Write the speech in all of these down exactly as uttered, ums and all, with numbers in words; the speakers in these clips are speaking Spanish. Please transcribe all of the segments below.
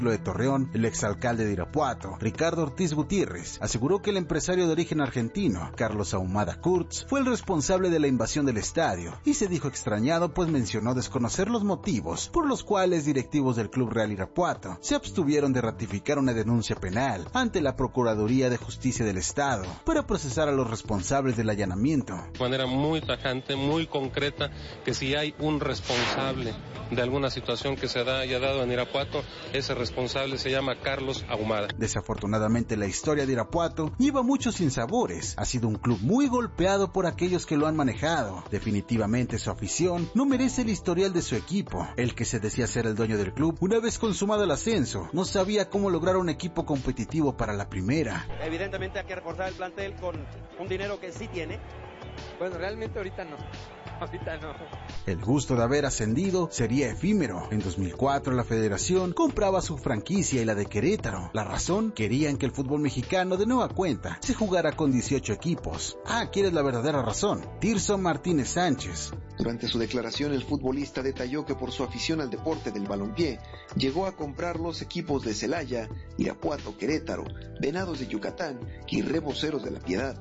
de Torreón, el exalcalde de Irapuato, Ricardo Ortiz Gutiérrez, aseguró que el empresario de origen argentino, Carlos Ahumada Kurtz, fue el responsable de la invasión del estadio y se dijo extrañado pues mencionó desconocer los motivos por los cuales directivos del Club Real Irapuato se abstuvieron de ratificar una denuncia penal ante la Procuraduría de Justicia del Estado para procesar a los responsables del allanamiento. De manera muy tajante, muy concreta, que si hay un responsable de alguna situación que se haya dado en Irapuato, ese responsable se llama Carlos Ahumada. Desafortunadamente la historia de Irapuato lleva muchos sinsabores. Ha sido un club muy golpeado por aquellos que lo han manejado. Definitivamente su afición no merece el historial de su equipo. El que se decía ser el dueño del club, una vez consumado el ascenso, no sabía cómo lograr un equipo competitivo para la primera. Evidentemente hay que reforzar el plantel con un dinero que sí tiene. Bueno, realmente ahorita no. Ahorita no. El gusto de haber ascendido sería efímero. En dos mil cuatro la federación compraba su franquicia y la de Querétaro. La razón, querían que el fútbol mexicano de nueva cuenta se jugara con dieciocho equipos. Ah, ¿quieres la verdadera razón? Tirso Martínez Sánchez. Durante su declaración, el futbolista detalló que por su afición al deporte del balompié, llegó a comprar los equipos de Celaya, Irapuato, Querétaro, Venados de Yucatán y Reboceros de la Piedad.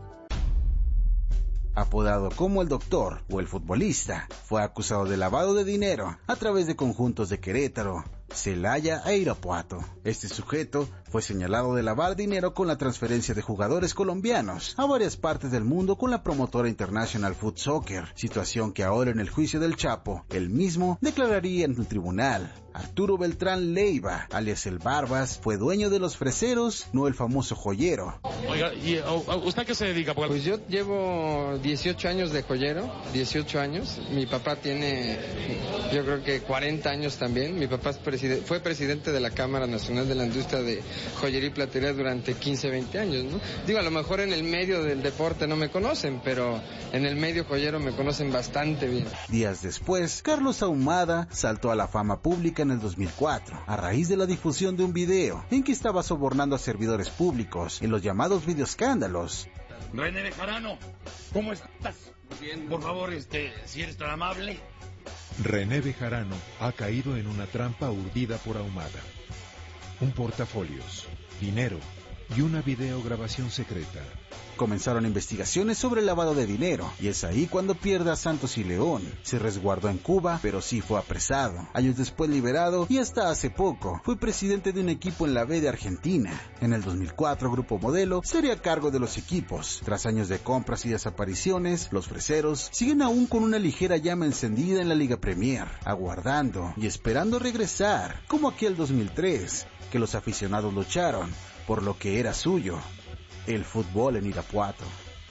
Apodado como el Doctor o el Futbolista, fue acusado de lavado de dinero a través de conjuntos de Querétaro, Celaya e Irapuato. Este sujeto fue señalado de lavar dinero con la transferencia de jugadores colombianos a varias partes del mundo con la promotora International Foot Soccer, situación que ahora en el juicio del Chapo, él mismo declararía en el tribunal. Arturo Beltrán Leiva, alias el Barbas, fue dueño de los freseros, no el famoso joyero. Oiga, ¿y a usted a qué se dedica? Pues yo llevo dieciocho años de joyero, dieciocho años. Mi papá tiene, yo creo que cuarenta años también. Mi papá es preside- fue presidente de la Cámara Nacional de la Industria de Joyería y Platería durante quince, veinte años, ¿no? Digo, a lo mejor en el medio del deporte no me conocen, pero en el medio joyero me conocen bastante bien. Días después, Carlos Ahumada saltó a la fama pública en el dos mil cuatro, a raíz de la difusión de un video en que estaba sobornando a servidores públicos en los llamados videoescándalos. René Bejarano, ¿cómo estás? Bien. Por favor, este, si eres tan amable. René Bejarano ha caído en una trampa urdida por Ahumada. Un portafolios, dinero y una videograbación secreta. Comenzaron investigaciones sobre el lavado de dinero, y es ahí cuando pierde a Santos y León. Se resguardó en Cuba, pero sí fue apresado. Años después liberado, y hasta hace poco, fue presidente de un equipo en la B de Argentina. En el dos mil cuatro, Grupo Modelo sería a cargo de los equipos. Tras años de compras y desapariciones, los freseros siguen aún con una ligera llama encendida en la Liga Premier, aguardando y esperando regresar, como aquel dos mil tres, que los aficionados lucharon por lo que era suyo. El fútbol en Irapuato.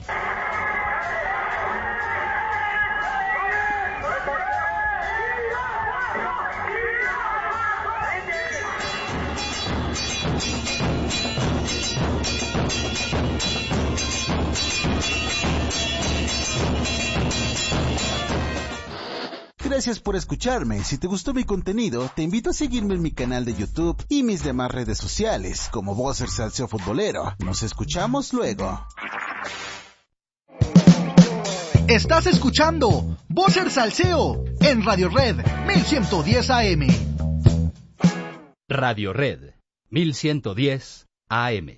Gracias por escucharme. Si te gustó mi contenido, te invito a seguirme en mi canal de YouTube y mis demás redes sociales, como Vocer Salseo Futbolero. Nos escuchamos luego. Estás escuchando Vocer Salseo en Radio Red mil ciento diez A M. Radio Red mil ciento diez A M.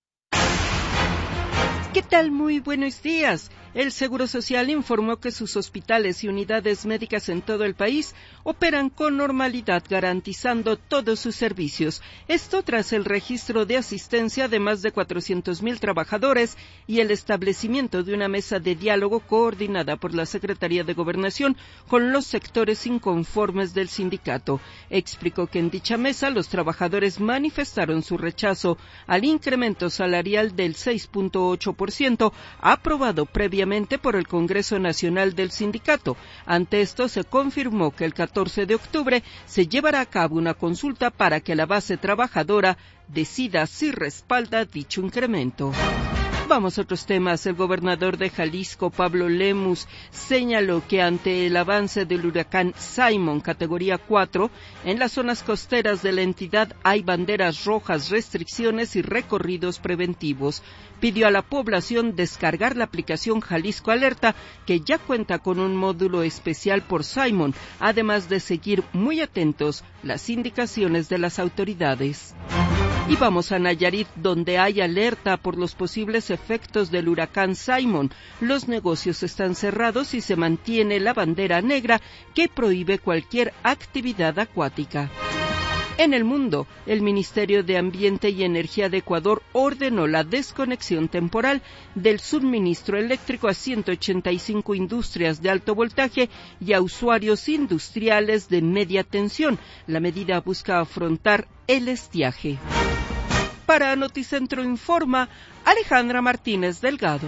¿Qué tal? Muy buenos días. El Seguro Social informó que sus hospitales y unidades médicas en todo el país operan con normalidad, garantizando todos sus servicios. Esto tras el registro de asistencia de más de cuatrocientos mil trabajadores y el establecimiento de una mesa de diálogo coordinada por la Secretaría de Gobernación con los sectores inconformes del sindicato. Explicó que en dicha mesa los trabajadores manifestaron su rechazo al incremento salarial del seis punto ocho por ciento aprobado previamente por el Congreso Nacional del Sindicato. Ante esto se confirmó que el catorce de octubre se llevará a cabo una consulta para que la base trabajadora decida si respalda dicho incremento. Vamos a otros temas. El gobernador de Jalisco, Pablo Lemus, señaló que ante el avance del huracán Simon, categoría cuatro, en las zonas costeras de la entidad hay banderas rojas, restricciones y recorridos preventivos. Pidió a la población descargar la aplicación Jalisco Alerta, que ya cuenta con un módulo especial por Simon, además de seguir muy atentos las indicaciones de las autoridades. Y vamos a Nayarit, donde hay alerta por los posibles efectos del huracán Simon. Los negocios están cerrados y se mantiene la bandera negra que prohíbe cualquier actividad acuática. En el mundo, el Ministerio de Ambiente y Energía de Ecuador ordenó la desconexión temporal del suministro eléctrico a ciento ochenta y cinco industrias de alto voltaje y a usuarios industriales de media tensión. La medida busca afrontar el estiaje. Para Noticentro Informa, Alejandra Martínez Delgado.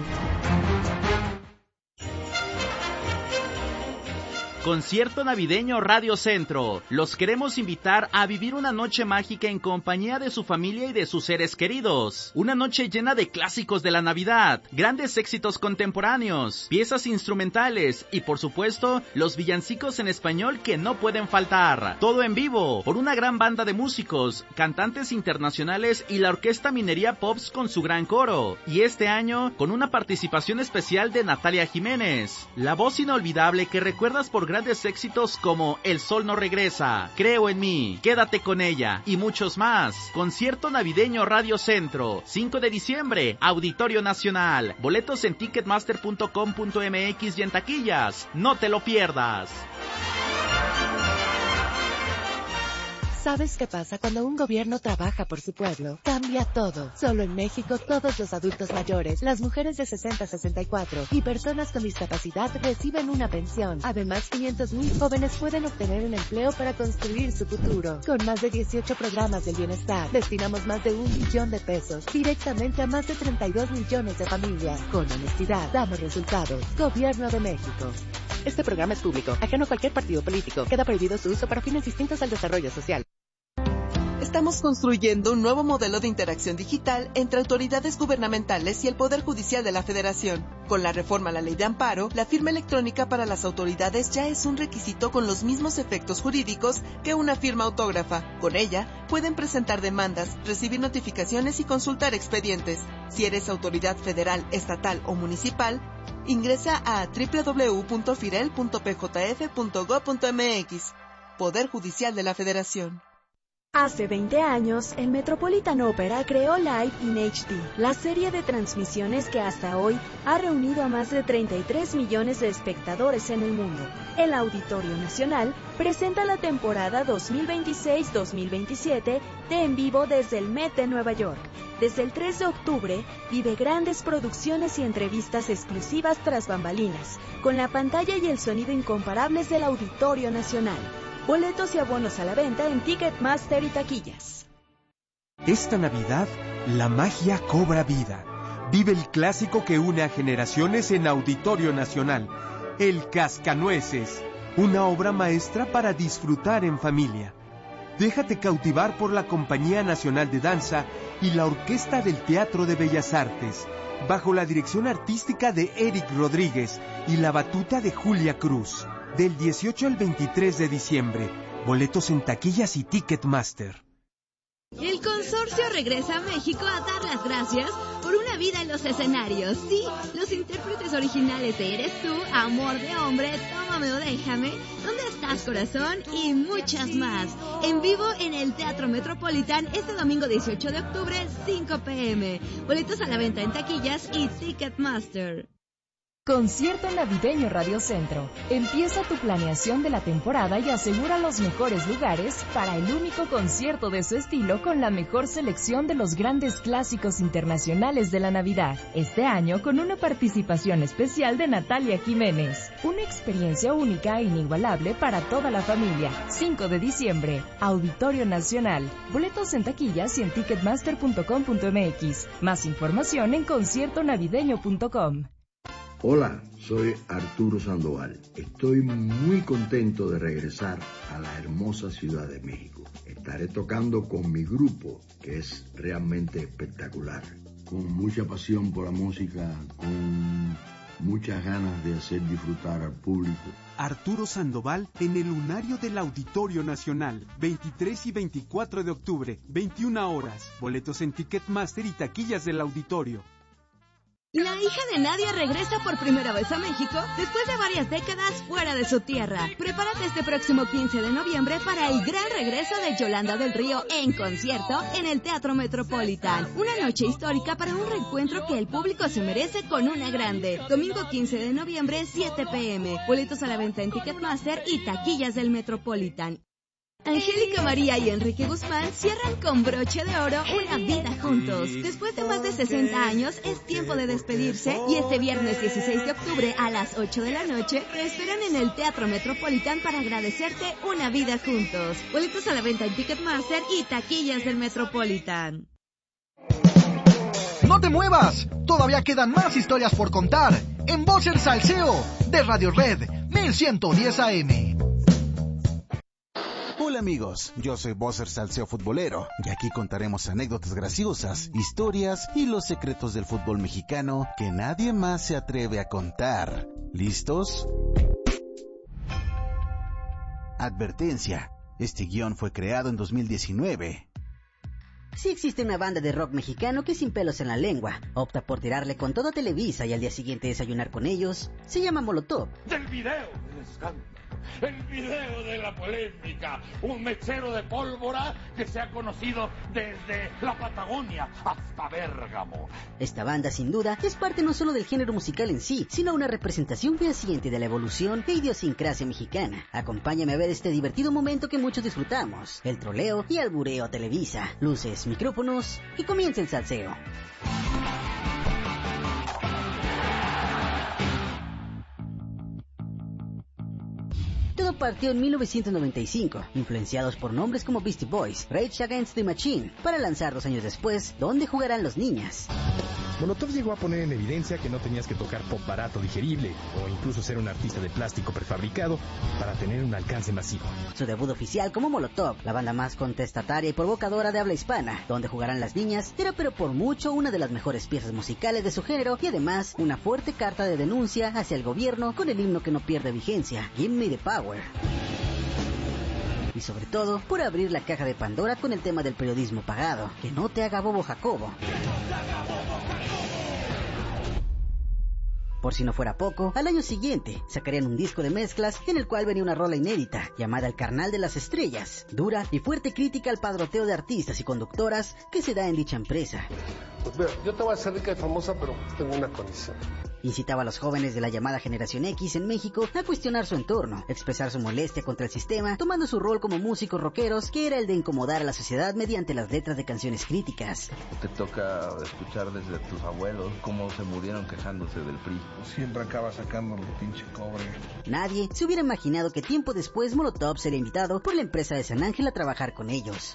Concierto navideño Radio Centro. Los queremos invitar a vivir una noche mágica en compañía de su familia y de sus seres queridos. Una noche llena de clásicos de la Navidad, grandes éxitos contemporáneos, piezas instrumentales y, por supuesto, los villancicos en español que no pueden faltar. Todo en vivo, por una gran banda de músicos, cantantes internacionales y la Orquesta Minería Pops con su gran coro. Y este año, con una participación especial de Natalia Jiménez, la voz inolvidable que recuerdas por grandes éxitos como El Sol No Regresa, Creo en Mí, Quédate con Ella y muchos más. Concierto navideño Radio Centro, cinco de diciembre, Auditorio Nacional. Boletos en ticketmaster punto com punto m x y en taquillas. No te lo pierdas. ¿Sabes qué pasa cuando un gobierno trabaja por su pueblo? Cambia todo. Solo en México, todos los adultos mayores, las mujeres de sesenta a sesenta y cuatro y personas con discapacidad reciben una pensión. Además, quinientos mil jóvenes pueden obtener un empleo para construir su futuro. Con más de dieciocho programas del bienestar, destinamos más de un billón de pesos directamente a más de treinta y dos millones de familias. Con honestidad, damos resultados. Gobierno de México. Este programa es público, ajeno a cualquier partido político. Queda prohibido su uso para fines distintos al desarrollo social. Estamos construyendo un nuevo modelo de interacción digital entre autoridades gubernamentales y el Poder Judicial de la Federación. Con la reforma a la Ley de Amparo, la firma electrónica para las autoridades ya es un requisito con los mismos efectos jurídicos que una firma autógrafa. Con ella, pueden presentar demandas, recibir notificaciones y consultar expedientes. Si eres autoridad federal, estatal o municipal, ingresa a doble u doble u doble u punto firel punto p j f punto gob punto m x. Poder Judicial de la Federación. Hace veinte años, el Metropolitan Opera creó Live in H D, la serie de transmisiones que hasta hoy ha reunido a más de treinta y tres millones de espectadores en el mundo. El Auditorio Nacional presenta la temporada dos mil veintiséis dos mil veintisiete de En Vivo desde el Met de Nueva York. Desde el tres de octubre, vive grandes producciones y entrevistas exclusivas tras bambalinas, con la pantalla y el sonido incomparables del Auditorio Nacional. Boletos y abonos a la venta en Ticketmaster y taquillas. Esta Navidad, la magia cobra vida. Vive el clásico que une a generaciones en Auditorio Nacional, El Cascanueces, una obra maestra para disfrutar en familia. Déjate cautivar por la Compañía Nacional de Danza y la Orquesta del Teatro de Bellas Artes, bajo la dirección artística de Eric Rodríguez y la batuta de Julia Cruz. Del dieciocho al veintitrés de diciembre. Boletos en taquillas y Ticketmaster. El consorcio regresa a México a dar las gracias por una vida en los escenarios. Sí, los intérpretes originales de Eres Tú, Amor de Hombre, Tómame o Déjame, ¿Dónde estás, corazón? Y muchas más. En vivo en el Teatro Metropolitan este domingo dieciocho de octubre, cinco p m Boletos a la venta en taquillas y Ticketmaster. Concierto navideño Radio Centro. Empieza tu planeación de la temporada y asegura los mejores lugares para el único concierto de su estilo con la mejor selección de los grandes clásicos internacionales de la Navidad. Este año con una participación especial de Natalia Jiménez. Una experiencia única e inigualable para toda la familia. cinco de diciembre, Auditorio Nacional. Boletos en taquillas y en ticketmaster punto com punto m x. Más información en concierto navideño punto com. Hola, soy Arturo Sandoval. Estoy muy contento de regresar a la hermosa Ciudad de México. Estaré tocando con mi grupo, que es realmente espectacular. con mucha pasión por la música, con muchas ganas de hacer disfrutar al público. Arturo Sandoval en el Lunario del Auditorio Nacional, veintitrés y veinticuatro de octubre, veintiuna horas. Boletos en Ticketmaster y taquillas del auditorio. La hija de Nadia regresa por primera vez a México después de varias décadas fuera de su tierra. Prepárate este próximo quince de noviembre para el gran regreso de Yolanda del Río en concierto en el Teatro Metropolitan. Una noche histórica para un reencuentro que el público se merece con una grande. Domingo quince de noviembre, siete pe eme. Boletos a la venta en Ticketmaster y taquillas del Metropolitan. Angélica María y Enrique Guzmán cierran con broche de oro una vida juntos. Después de más de sesenta años, es tiempo de despedirse y este viernes dieciséis de octubre a las ocho de la noche te esperan en el Teatro Metropolitan para agradecerte una vida juntos. Boletos a la venta en Ticketmaster y taquillas del Metropolitan. ¡No te muevas! Todavía quedan más historias por contar en Voz el Salseo de Radio Red mil ciento diez A M. Hola amigos, yo soy Bosser Salseo Futbolero y aquí contaremos anécdotas graciosas, historias y los secretos del fútbol mexicano que nadie más se atreve a contar. ¿Listos? Advertencia, este guión fue creado en dos mil diecinueve. Sí existe una banda de rock mexicano que sin pelos en la lengua opta por tirarle con todo a Televisa y al día siguiente desayunar con ellos. Se llama Molotov. Del video del escándalo, el video de la polémica, un mechero de pólvora que se ha conocido desde la Patagonia hasta Bérgamo. Esta banda sin duda es parte no solo del género musical en sí, sino una representación fehaciente de la evolución e idiosincrasia mexicana. Acompáñame a ver este divertido momento que muchos disfrutamos, el troleo y albureo a Televisa. Luces, micrófonos y comienza el salseo. Todo partió en mil novecientos noventa y cinco, influenciados por nombres como Beastie Boys, Rage Against the Machine, para lanzar dos años después, ¿Dónde jugarán los niñas? Molotov llegó a poner en evidencia que no tenías que tocar pop barato digerible o incluso ser un artista de plástico prefabricado para tener un alcance masivo. Su debut oficial como Molotov, la banda más contestataria y provocadora de habla hispana, Donde jugarán las niñas, era pero por mucho una de las mejores piezas musicales de su género y además una fuerte carta de denuncia hacia el gobierno con el himno que no pierde vigencia, Give Me the Power. Y sobre todo, por abrir la caja de Pandora con el tema del periodismo pagado, Que no te haga bobo Jacobo. Por si no fuera poco, al año siguiente sacarían un disco de mezclas en el cual venía una rola inédita llamada El Carnal de las Estrellas, dura y fuerte crítica al padroteo de artistas y conductoras que se da en dicha empresa. Pues mira, yo te voy a hacer rica y famosa, pero tengo una condición. Incitaba a los jóvenes de la llamada Generación X en México a cuestionar su entorno, expresar su molestia contra el sistema, tomando su rol como músicos rockeros, que era el de incomodar a la sociedad mediante las letras de canciones críticas. Te toca escuchar desde tus abuelos cómo se murieron quejándose del P R I. Siempre acaba sacando el pinche cobre. Nadie se hubiera imaginado que tiempo después Molotov sería invitado por la empresa de San Ángel a trabajar con ellos.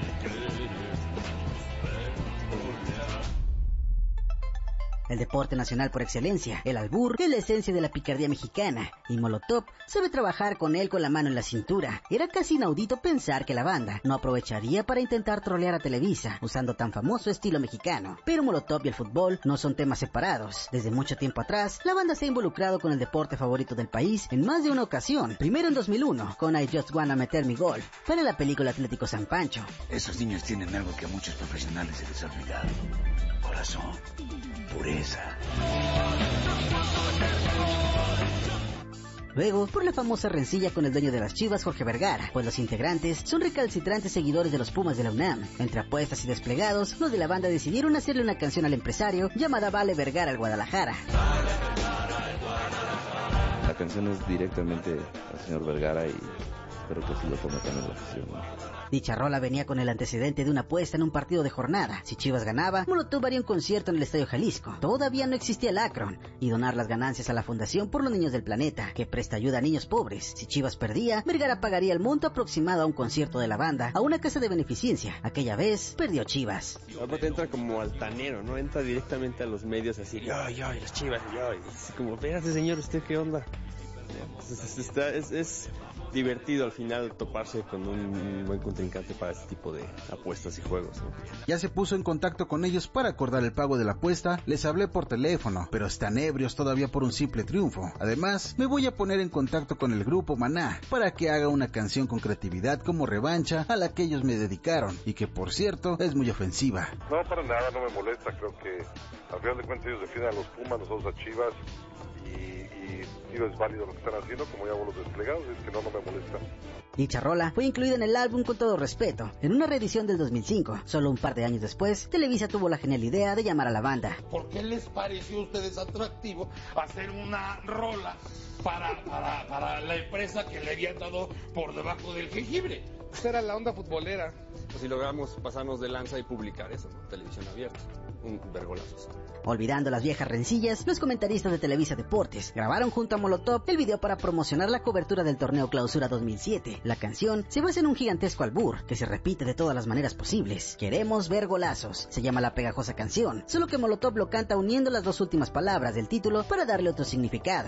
El deporte nacional por excelencia, el albur, es la esencia de la picardía mexicana, y Molotov sabe trabajar con él con la mano en la cintura. Era casi inaudito pensar que la banda no aprovecharía para intentar trolear a Televisa, usando tan famoso estilo mexicano. Pero Molotov y el fútbol no son temas separados. Desde mucho tiempo atrás, la banda se ha involucrado con el deporte favorito del país en más de una ocasión. Primero en dos mil uno, con I Just Wanna Meter Mi Gol, para la película Atlético San Pancho. Esos niños tienen algo que a muchos profesionales se les ha olvidado. Corazón, pureza. Luego, por la famosa rencilla con el dueño de las Chivas, Jorge Vergara, pues los integrantes son recalcitrantes seguidores de los Pumas de la UNAM. Entre apuestas y desplegados, los de la banda decidieron hacerle una canción al empresario llamada Vale Vergara al Guadalajara. La canción es directamente al señor Vergara y espero que sí lo tome también la afición, ¿no? Dicha rola venía con el antecedente de una apuesta en un partido de jornada. Si Chivas ganaba, Molotov haría un concierto en el Estadio Jalisco. Todavía no existía el Akron. Y donar las ganancias a la Fundación por los Niños del Planeta, que presta ayuda a niños pobres. Si Chivas perdía, Vergara pagaría el monto aproximado a un concierto de la banda a una casa de beneficencia. Aquella vez, perdió Chivas. Aparte entra como altanero, ¿no? Entra directamente a los medios así, yo, yo, y las Chivas, yo. Y es como, espérate señor, ¿usted qué onda? Es, es, es, es, divertido al final toparse con un buen contrincante para este tipo de apuestas y juegos, ¿no? Ya se puso en contacto con ellos para acordar el pago de la apuesta, les hablé por teléfono, pero están ebrios todavía por un simple triunfo. Además, me voy a poner en contacto con el grupo Maná para que haga una canción con creatividad como revancha a la que ellos me dedicaron y que, por cierto, es muy ofensiva. No, para nada, no me molesta, creo que al final de cuentas ellos defienden a los Pumas, nosotros a Chivas, y, y digo, es válido lo que están haciendo, como ya hago los desplegados, es que no, no me molesta. Dicha rola fue incluida en el álbum Con Todo Respeto, en una reedición del dos mil cinco. Solo un par de años después, Televisa tuvo la genial idea de llamar a la banda. ¿Por qué les pareció a ustedes atractivo hacer una rola para, para, para la empresa que le habían dado por debajo del jengibre? Esa era la onda futbolera. Pues si logramos pasarnos de lanza y publicar eso, ¿no? Televisión abierta, un vergolazo. Olvidando las viejas rencillas, los comentaristas de Televisa Deportes grabaron junto a Molotov el video para promocionar la cobertura del torneo Clausura dos mil siete. La canción se basa en un gigantesco albur que se repite de todas las maneras posibles. Queremos ver golazos, se llama la pegajosa canción, solo que Molotov lo canta uniendo las dos últimas palabras del título para darle otro significado.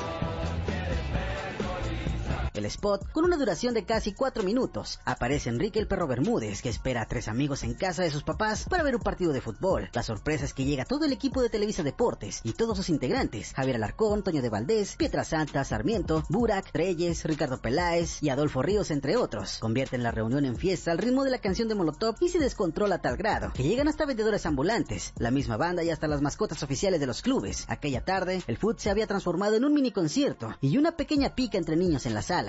El spot, con una duración de casi cuatro minutos, aparece Enrique el Perro Bermúdez, que espera a tres amigos en casa de sus papás para ver un partido de fútbol. La sorpresa es que llega todo el equipo de Televisa Deportes y todos sus integrantes, Javier Alarcón, Toño de Valdés, Pietrasanta, Sarmiento, Burak, Reyes, Ricardo Peláez y Adolfo Ríos, entre otros. Convierten la reunión en fiesta al ritmo de la canción de Molotov y se descontrola a tal grado que llegan hasta vendedores ambulantes, la misma banda y hasta las mascotas oficiales de los clubes. Aquella tarde, el fut se había transformado en un mini concierto y una pequeña pica entre niños en la sala.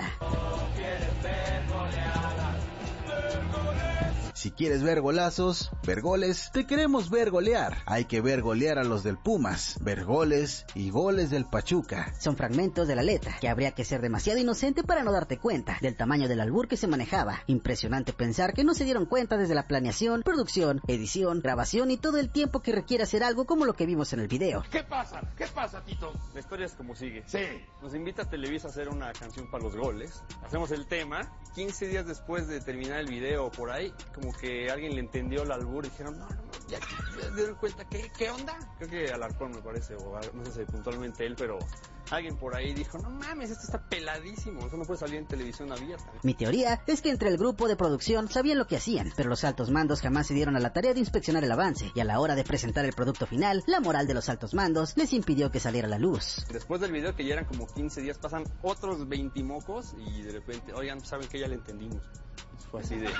Si quieres ver golazos, ver goles, te queremos ver golear. Hay que ver golear a los del Pumas, ver goles y goles del Pachuca. Son fragmentos de la letra, que habría que ser demasiado inocente para no darte cuenta del tamaño del albur que se manejaba. Impresionante pensar que no se dieron cuenta desde la planeación, producción, edición, grabación y todo el tiempo que requiere hacer algo como lo que vimos en el video. ¿Qué pasa? ¿Qué pasa, Tito? La historia es como sigue. Sí. Nos invita a Televisa a hacer una canción para los goles. Hacemos el tema. quince días después de terminar el video por ahí, como que alguien le entendió el albur y dijeron, no, no, no, ya me dieron cuenta, ¿qué, qué onda? Creo que Alarcón me parece, o no sé si puntualmente él, pero alguien por ahí dijo, no mames, esto está peladísimo, eso no puede salir en televisión abierta. Mi teoría es que entre el grupo de producción sabían lo que hacían, pero los altos mandos jamás se dieron a la tarea de inspeccionar el avance, y a la hora de presentar el producto final, la moral de los altos mandos les impidió que saliera a la luz. Después del video, que ya eran como quince días, pasan otros veinte mocos y de repente, oigan, saben que ya le entendimos. Fue así de...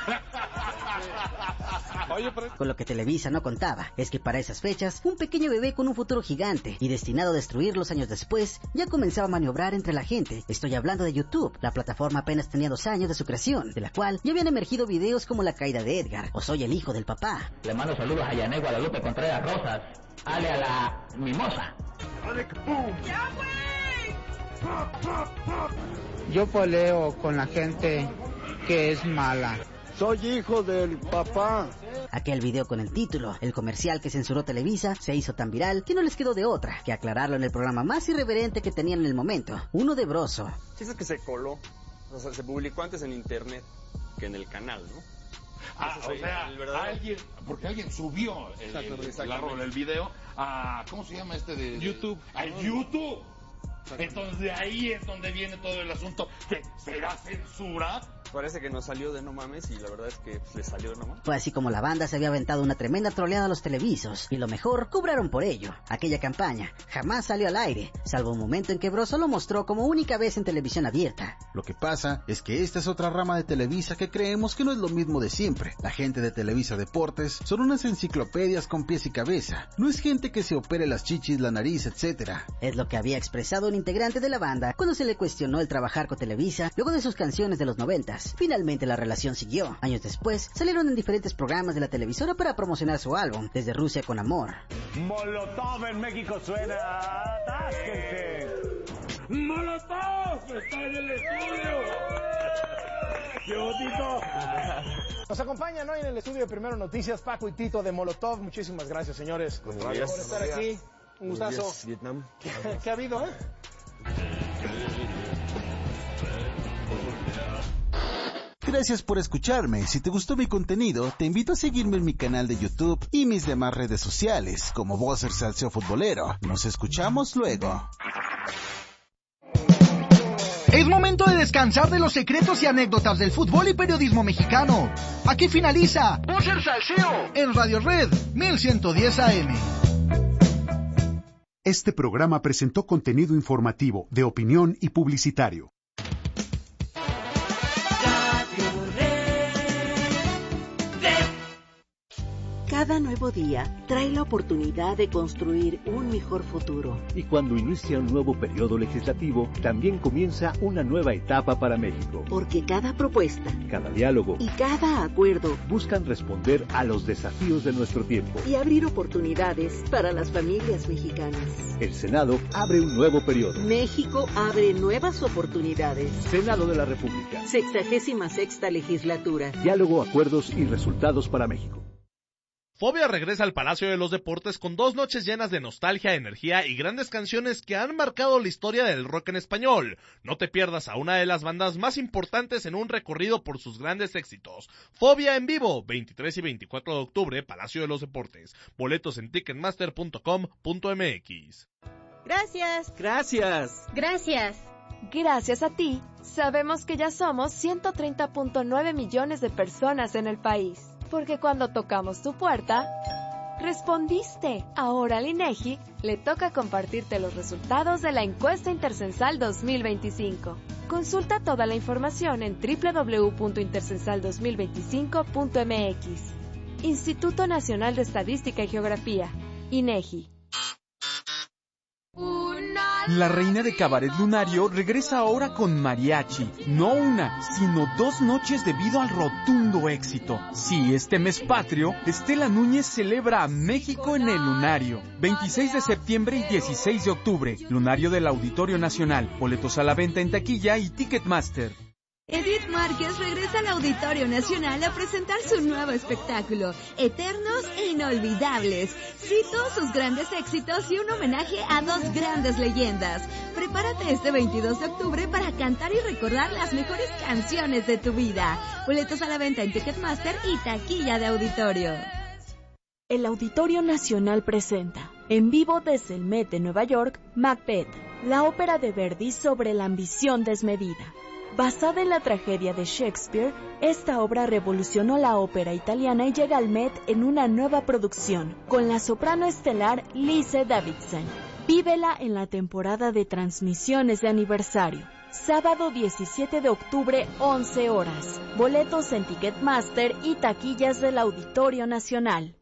Oye, pero... Con lo que Televisa no contaba es que para esas fechas, un pequeño bebé con un futuro gigante y destinado a destruirlos años después, ya comenzaba a maniobrar entre la gente. Estoy hablando de YouTube. La plataforma apenas tenía dos años de su creación, de la cual ya habían emergido videos como La caída de Edgar o Soy el hijo del papá. Le mando saludos a Yané Guadalupe Contreras Rosas, ale a la mimosa. ¡Ya, güey! Yo peleo con la gente que es mala. Soy hijo del papá. Aquel video con el título, el comercial que censuró Televisa, se hizo tan viral que no les quedó de otra que aclararlo en el programa más irreverente que tenían en el momento, uno de Broso. Sí, es que se coló, o sea, se publicó antes en internet que en el canal, ¿no? Ah, o sea, alguien, porque alguien subió el, el, el, el video a, ¿cómo se llama este de? YouTube. A YouTube. Entonces de ahí es donde viene todo el asunto, que será censura. Parece que nos salió de no mames y la verdad es que le salió de no mames. Fue así como la banda se había aventado una tremenda troleada a los televisos y lo mejor, cobraron por ello. Aquella campaña jamás salió al aire, salvo un momento en que Broso lo mostró como única vez en televisión abierta. Lo que pasa es que esta es otra rama de Televisa que creemos que no es lo mismo de siempre. La gente de Televisa Deportes son unas enciclopedias con pies y cabeza. No es gente que se opere las chichis, la nariz, etcétera. Es lo que había expresado un integrante de la banda cuando se le cuestionó el trabajar con Televisa luego de sus canciones de los noventas. Finalmente la relación siguió. Años después salieron en diferentes programas de la televisora para promocionar su álbum, Desde Rusia con Amor. Molotov en México suena. ¡Atásquense! ¡Molotov! ¡Está en el estudio! ¡Qué bonito! Nos acompañan hoy en el estudio de Primero Noticias Paco y Tito de Molotov. Muchísimas gracias, señores, por estar aquí. Un gustazo. Vietnam. ¿Qué, ¿Qué ha habido, eh? Gracias por escucharme. Si te gustó mi contenido, te invito a seguirme en mi canal de YouTube y mis demás redes sociales, como Bosser Salseo Futbolero. Nos escuchamos luego. Es momento de descansar de los secretos y anécdotas del fútbol y periodismo mexicano. Aquí finaliza Voz del Salseo en Radio Red mil ciento diez A M. Este programa presentó contenido informativo, de opinión y publicitario. Cada nuevo día trae la oportunidad de construir un mejor futuro. Y cuando inicia un nuevo periodo legislativo, también comienza una nueva etapa para México. Porque cada propuesta, cada diálogo y cada acuerdo buscan responder a los desafíos de nuestro tiempo y abrir oportunidades para las familias mexicanas. El Senado abre un nuevo periodo. México abre nuevas oportunidades. Senado de la República. Sexagésima sexta legislatura. Diálogo, acuerdos y resultados para México. Fobia regresa al Palacio de los Deportes con dos noches llenas de nostalgia, energía y grandes canciones que han marcado la historia del rock en español. No te pierdas a una de las bandas más importantes en un recorrido por sus grandes éxitos. Fobia en vivo, veintitrés y veinticuatro de octubre, Palacio de los Deportes. Boletos en ticketmaster punto com punto m x. Gracias. Gracias. Gracias. Gracias a ti, sabemos que ya somos ciento treinta punto nueve millones de personas en el país. Porque cuando tocamos tu puerta, respondiste. Ahora al INEGI le toca compartirte los resultados de la encuesta Intercensal dos mil veinticinco. Consulta toda la información en doble u doble u doble u punto intercensal dos mil veinticinco punto m x. Instituto Nacional de Estadística y Geografía, INEGI. La reina de Cabaret Lunario regresa ahora con mariachi. No una, sino dos noches debido al rotundo éxito. Sí, este mes patrio, Estela Núñez celebra a México en el Lunario. veintiséis de septiembre y dieciséis de octubre. Lunario del Auditorio Nacional. Boletos a la venta en taquilla y Ticketmaster. Edith Márquez regresa al Auditorio Nacional a presentar su nuevo espectáculo, Eternos e Inolvidables. Sí, todos sus grandes éxitos y un homenaje a dos grandes leyendas. Prepárate este veintidós de octubre para cantar y recordar las mejores canciones de tu vida. Boletos a la venta en Ticketmaster y taquilla de auditorio. El Auditorio Nacional presenta, en vivo desde el Met de Nueva York, Macbeth, la ópera de Verdi sobre la ambición desmedida. Basada en la tragedia de Shakespeare, esta obra revolucionó la ópera italiana y llega al Met en una nueva producción, con la soprano estelar Lise Davidson. Vívela en la temporada de transmisiones de aniversario. Sábado diecisiete de octubre, once horas. Boletos en Ticketmaster y taquillas del Auditorio Nacional.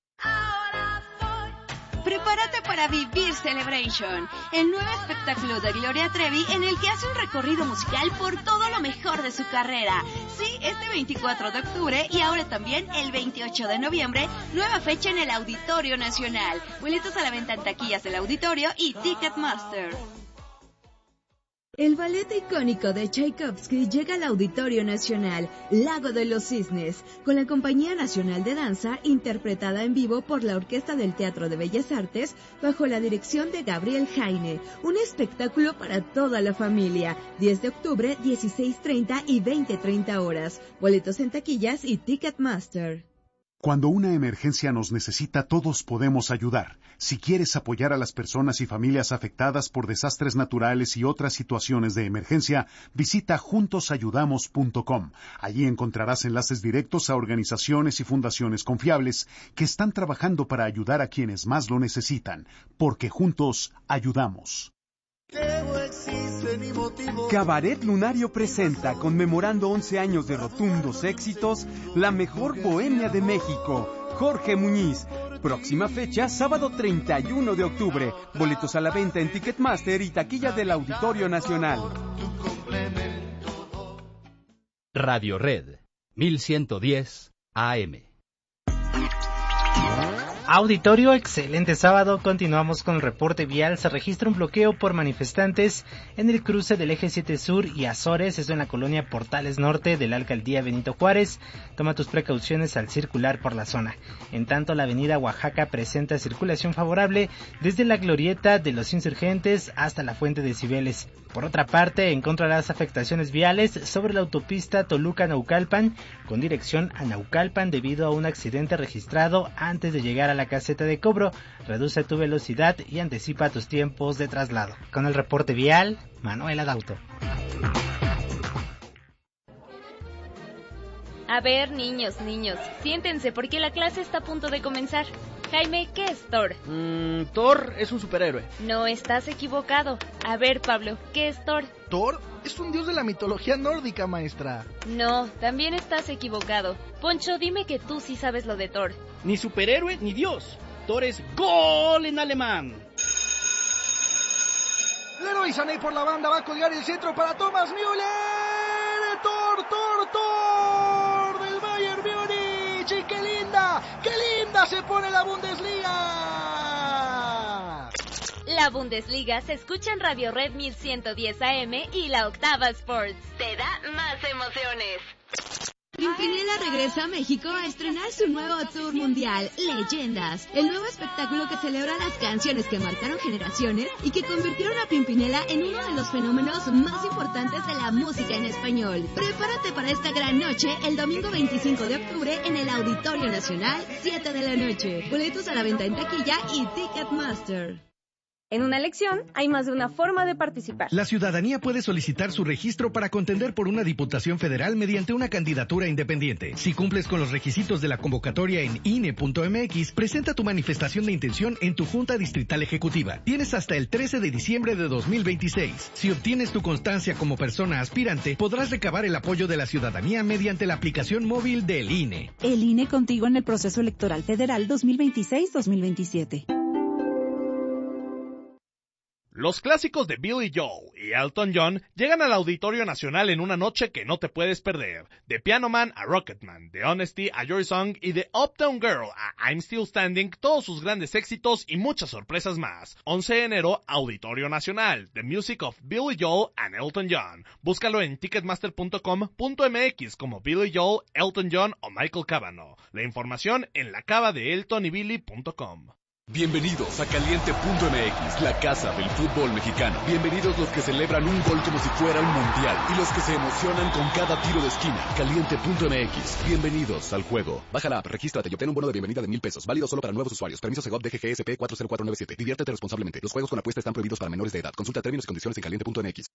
Prepárate para Vivir Celebration, el nuevo espectáculo de Gloria Trevi en el que hace un recorrido musical por todo lo mejor de su carrera. Sí, este veinticuatro de octubre y ahora también el veintiocho de noviembre, nueva fecha en el Auditorio Nacional. Boletos a la venta en taquillas del Auditorio y Ticketmaster. El ballet icónico de Tchaikovsky llega al Auditorio Nacional, Lago de los Cisnes, con la Compañía Nacional de Danza, interpretada en vivo por la Orquesta del Teatro de Bellas Artes, bajo la dirección de Gabriel Jaine. Un espectáculo para toda la familia. diez de octubre, dieciséis treinta y veinte treinta horas. Boletos en taquillas y Ticketmaster. Cuando una emergencia nos necesita, todos podemos ayudar. Si quieres apoyar a las personas y familias afectadas por desastres naturales y otras situaciones de emergencia, visita juntos ayudamos punto com. Allí encontrarás enlaces directos a organizaciones y fundaciones confiables que están trabajando para ayudar a quienes más lo necesitan, porque juntos ayudamos. Cabaret Lunario presenta, conmemorando once años de rotundos éxitos, la mejor bohemia de México, Jorge Muñiz. Próxima fecha, sábado treinta y uno de octubre. Boletos a la venta en Ticketmaster y taquilla del Auditorio Nacional. Radio Red, mil ciento diez A M. Auditorio, excelente sábado. Continuamos con el reporte vial. Se registra un bloqueo por manifestantes en el cruce del Eje siete Sur y Azores, esto en la colonia Portales Norte de la alcaldía Benito Juárez. Toma tus precauciones al circular por la zona. En tanto, la avenida Oaxaca presenta circulación favorable desde la glorieta de los Insurgentes hasta la Fuente de Cibeles. Por otra parte, encontrarás afectaciones viales sobre la autopista Toluca-Naucalpan con dirección a Naucalpan debido a un accidente registrado antes de llegar a la la caseta de cobro, reduce tu velocidad y anticipa tus tiempos de traslado. Con el reporte vial, Manuel Adauto. A ver, niños, niños, siéntense porque la clase está a punto de comenzar. Jaime, ¿qué es Thor? Mm, Thor es un superhéroe. No, estás equivocado. A ver, Pablo, ¿qué es Thor? Thor es un dios de la mitología nórdica, maestra. No, también estás equivocado. Poncho, dime que tú sí sabes lo de Thor. Ni superhéroe ni dios. Thor es gol en alemán. Leroy Sané por la banda va a colgar el centro para Thomas Müller. Thor, Thor, Thor del Bayern Múnich. Y qué linda, qué linda se pone la Bundesliga. La Bundesliga se escucha en Radio Red mil ciento diez A M y la Octava Sports. Te da más emociones. Pimpinela regresa a México a estrenar su nuevo tour mundial, Leyendas, el nuevo espectáculo que celebra las canciones que marcaron generaciones y que convirtieron a Pimpinela en uno de los fenómenos más importantes de la música en español. Prepárate para esta gran noche el domingo veinticinco de octubre en el Auditorio Nacional, siete de la noche. Boletos a la venta en taquilla y Ticketmaster. En una elección hay más de una forma de participar. La ciudadanía puede solicitar su registro para contender por una diputación federal mediante una candidatura independiente. Si cumples con los requisitos de la convocatoria en I N E punto M X, presenta tu manifestación de intención en tu Junta Distrital Ejecutiva. Tienes hasta el trece de diciembre de dos mil veintiséis. Si obtienes tu constancia como persona aspirante, podrás recabar el apoyo de la ciudadanía mediante la aplicación móvil del I N E. El I N E contigo en el proceso electoral federal dos mil veintiséis dos mil veintisiete. Los clásicos de Billy Joel y Elton John llegan al Auditorio Nacional en una noche que no te puedes perder. De Piano Man a Rocketman, de Honesty a Your Song y de Uptown Girl a I'm Still Standing, todos sus grandes éxitos y muchas sorpresas más. once de enero, Auditorio Nacional, The Music of Billy Joel and Elton John. Búscalo en ticketmaster punto com punto m x como Billy Joel, Elton John o Michael Cavanaugh. La información en la cava de elton y billy punto com. Bienvenidos a Caliente punto M X, la casa del fútbol mexicano. Bienvenidos los que celebran un gol como si fuera un mundial y los que se emocionan con cada tiro de esquina. Caliente punto M X, bienvenidos al juego. Baja la app, regístrate y obtén un bono de bienvenida de mil pesos, válido solo para nuevos usuarios. Permiso Segov D G G S P cuatro cero cuatro nueve siete. Diviértete responsablemente. Los juegos con apuesta están prohibidos para menores de edad. Consulta términos y condiciones en caliente punto M X.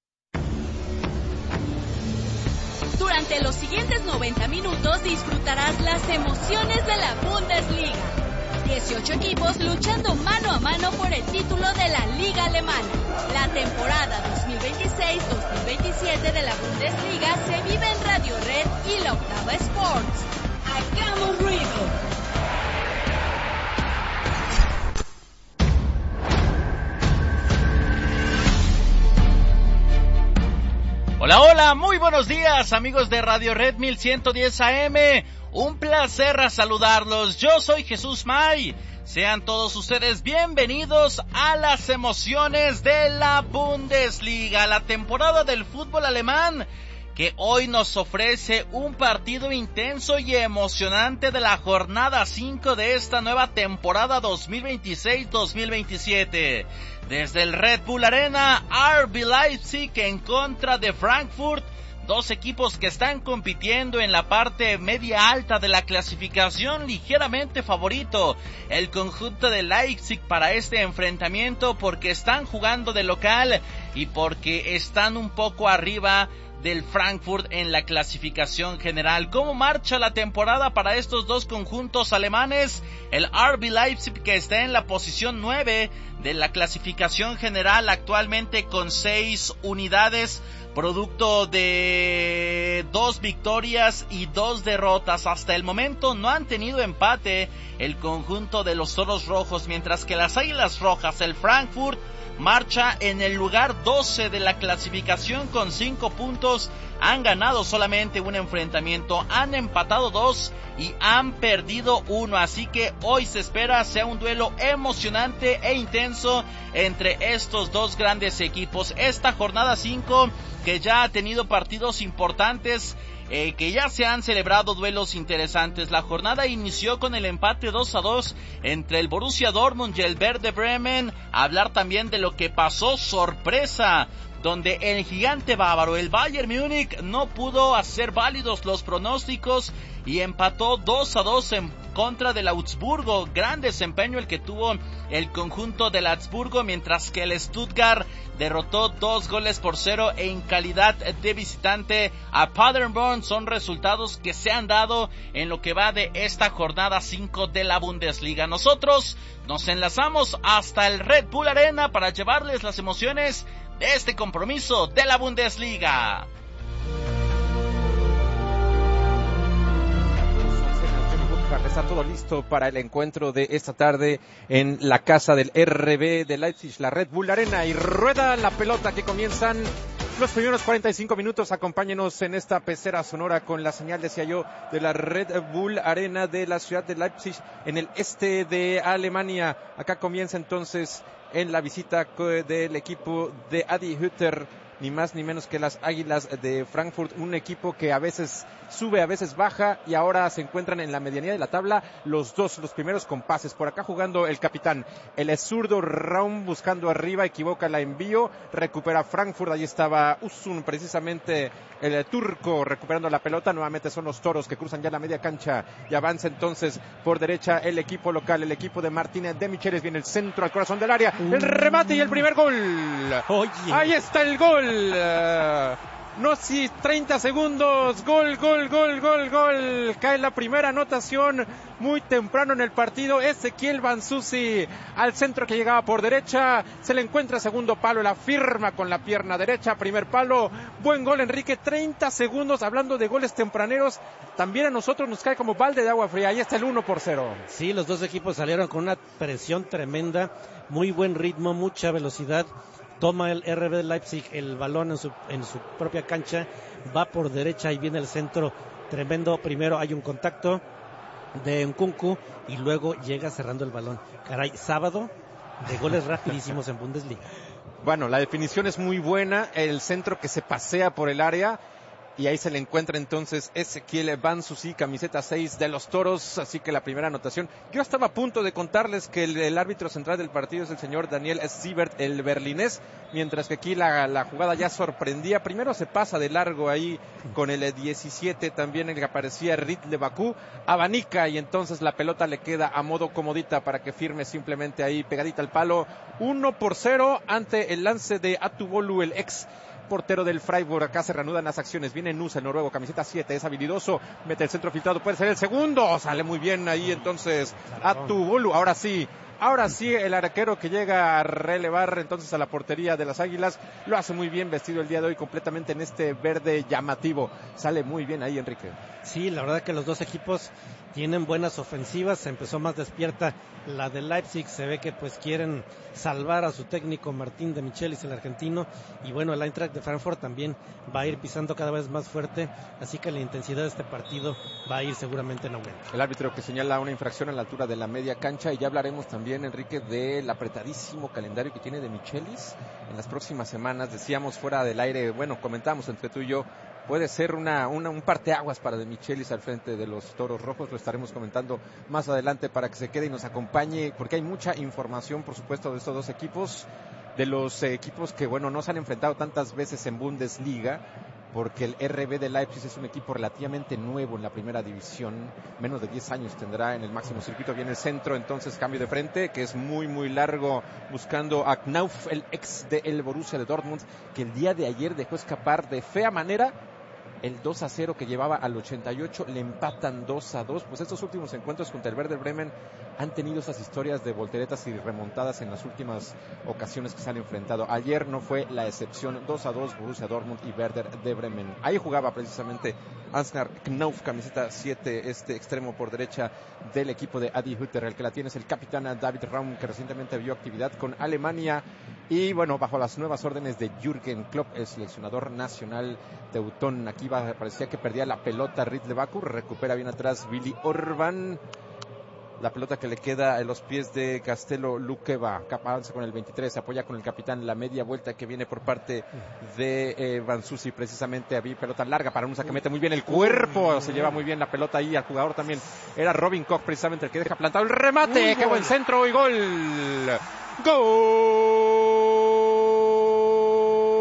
Durante los siguientes noventa minutos disfrutarás las emociones de la Bundesliga. dieciocho equipos luchando mano a mano por el título de la Liga Alemana. La temporada dos mil veintiséis dos mil veintisiete de la Bundesliga se vive en Radio Red y la Octava Sports. ¡Hagamos ruido! Hola, hola, muy buenos días, amigos de Radio Red mil ciento diez A M. Un placer saludarlos. Yo soy Jesús May. Sean todos ustedes bienvenidos a las emociones de la Bundesliga, la temporada del fútbol alemán, que hoy nos ofrece un partido intenso y emocionante de la jornada cinco de esta nueva temporada dos mil veintiséis dos mil veintisiete. Desde el Red Bull Arena, R B Leipzig en contra de Frankfurt, dos equipos que están compitiendo en la parte media alta de la clasificación, ligeramente favorito el conjunto de Leipzig para este enfrentamiento porque están jugando de local y porque están un poco arriba del Frankfurt en la clasificación general. ¿Cómo marcha la temporada para estos dos conjuntos alemanes? El R B Leipzig, que está en la posición nueve de la clasificación general, actualmente con seis unidades, producto de dos victorias y dos derrotas. Hasta el momento no han tenido empate el conjunto de los Toros Rojos, mientras que las Águilas Rojas, el Frankfurt, marcha en el lugar doce de la clasificación con cinco puntos. Han ganado solamente un enfrentamiento, han empatado dos y han perdido uno, así que hoy se espera sea un duelo emocionante e intenso entre estos dos grandes equipos. Esta jornada cinco, que ya ha tenido partidos importantes, eh, que ya se han celebrado duelos interesantes. La jornada inició con el empate dos a dos entre el Borussia Dortmund y el Werder Bremen. Hablar también de lo que pasó, sorpresa, donde el gigante bávaro, el Bayern Múnich, no pudo hacer válidos los pronósticos y empató dos a dos en contra del Augsburgo. Gran desempeño el que tuvo el conjunto del Augsburgo, mientras que el Stuttgart derrotó dos goles por cero en calidad de visitante a Paderborn. Son resultados que se han dado en lo que va de esta jornada cinco de la Bundesliga. Nosotros nos enlazamos hasta el Red Bull Arena para llevarles las emociones de este compromiso de la Bundesliga. Está todo listo para el encuentro de esta tarde en la casa del R B de Leipzig, la Red Bull Arena, y rueda la pelota que comienzan los primeros cuarenta y cinco minutos. Acompáñenos en esta pecera sonora con la señal, decía yo, de la Red Bull Arena de la ciudad de Leipzig, en el este de Alemania. Acá comienza entonces en la visita del equipo de Adi Hütter, ni más ni menos que las Águilas de Frankfurt, un equipo que a veces sube, a veces baja, y ahora se encuentran en la medianía de la tabla, los dos, los primeros compases. Por acá jugando el capitán, el zurdo Raum, buscando arriba, equivoca la envío, recupera Frankfurt, ahí estaba Uzun, precisamente el turco, recuperando la pelota. Nuevamente son los toros que cruzan ya la media cancha, y avanza entonces por derecha el equipo local, el equipo de Martínez de Michelis. Viene el centro al corazón del área, el remate y el primer gol. Oye. Ahí está el gol. No, si treinta segundos, gol, gol, gol, gol, gol. Cae la primera anotación muy temprano en el partido. Ezequiel Banzuzi al centro que llegaba por derecha, se le encuentra segundo palo, la firma con la pierna derecha, primer palo. Buen gol, Enrique, treinta segundos. Hablando de goles tempraneros, también a nosotros nos cae como balde de agua fría. Ahí está el uno por cero. Sí, los dos equipos salieron con una presión tremenda, muy buen ritmo, mucha velocidad. Toma el R B de Leipzig el balón en su, en su propia cancha, va por derecha y viene el centro tremendo. Primero hay un contacto de Nkunku y luego llega cerrando el balón. Caray, sábado de goles rapidísimos en Bundesliga. Bueno, la definición es muy buena, el centro que se pasea por el área, y ahí se le encuentra entonces Ezequiel Banzuzi, camiseta seis de los Toros. Así que la primera anotación. Yo estaba a punto de contarles que el, el árbitro central del partido es el señor Daniel Siebert, el berlinés, mientras que aquí la, la jugada ya sorprendía. Primero se pasa de largo ahí con el diecisiete, también el que aparecía Ritle Bakú, abanica, y entonces la pelota le queda a modo comodita para que firme simplemente ahí pegadita al palo. uno por cero ante el lance de Atubolu, el ex portero del Freiburg. Acá se reanudan las acciones. Viene Nusa, el noruego, camiseta siete, es habilidoso, mete el centro filtrado, puede ser el segundo, sale muy bien ahí entonces Atubolu. Ahora sí, ahora sí el arquero que llega a relevar entonces a la portería de las Águilas, lo hace muy bien, vestido el día de hoy completamente en este verde llamativo. Sale muy bien ahí, Enrique. Sí, la verdad que los dos equipos tienen buenas ofensivas. Se empezó más despierta la de Leipzig, se ve que pues quieren salvar a su técnico Martín de Michelis, el argentino, y bueno, el Eintracht de Frankfurt también va a ir pisando cada vez más fuerte, así que la intensidad de este partido va a ir seguramente en aumento. El árbitro que señala una infracción a la altura de la media cancha, y ya hablaremos también, Enrique, del apretadísimo calendario que tiene de Michelis en las próximas semanas. Decíamos fuera del aire, bueno, comentamos entre tú y yo, puede ser una, una, un parteaguas para de Michelis al frente de los Toros Rojos. Lo estaremos comentando más adelante para que se quede y nos acompañe, porque hay mucha información, por supuesto, de estos dos equipos, de los eh, equipos que, bueno, no se han enfrentado tantas veces en Bundesliga, porque el R B de Leipzig es un equipo relativamente nuevo en la primera división, menos de diez años tendrá en el máximo circuito. Viene el centro, entonces cambio de frente, que es muy muy largo, buscando a Knauf, el ex de el Borussia de Dortmund, que el día de ayer dejó escapar de fea manera el dos a cero que llevaba al ochenta y ocho, le empatan dos a dos. Pues estos últimos encuentros contra el Werder Bremen han tenido esas historias de volteretas y remontadas en las últimas ocasiones que se han enfrentado. Ayer no fue la excepción, dos a dos Borussia Dortmund y Werder de Bremen. Ahí jugaba precisamente Ansgar Knauf, camiseta siete, este extremo por derecha del equipo de Adi Hütter. El que la tiene es el capitán David Raum, que recientemente vio actividad con Alemania, y bueno, bajo las nuevas órdenes de Jürgen Klopp, el seleccionador nacional teutón. Aquí va, parecía que perdía la pelota Ritle Bakú, recupera bien atrás Billy Orban, la pelota que le queda en los pies de Castelo Lukeva. Avanza con el veintitrés, se apoya con el capitán, la media vuelta que viene por parte de eh, Banzuzi, precisamente. Había pelota larga para Nusa, que mete muy bien el cuerpo, se lleva muy bien la pelota ahí al jugador también. Era Robin Koch precisamente el que deja plantado el remate. ¡Qué buen centro y gol!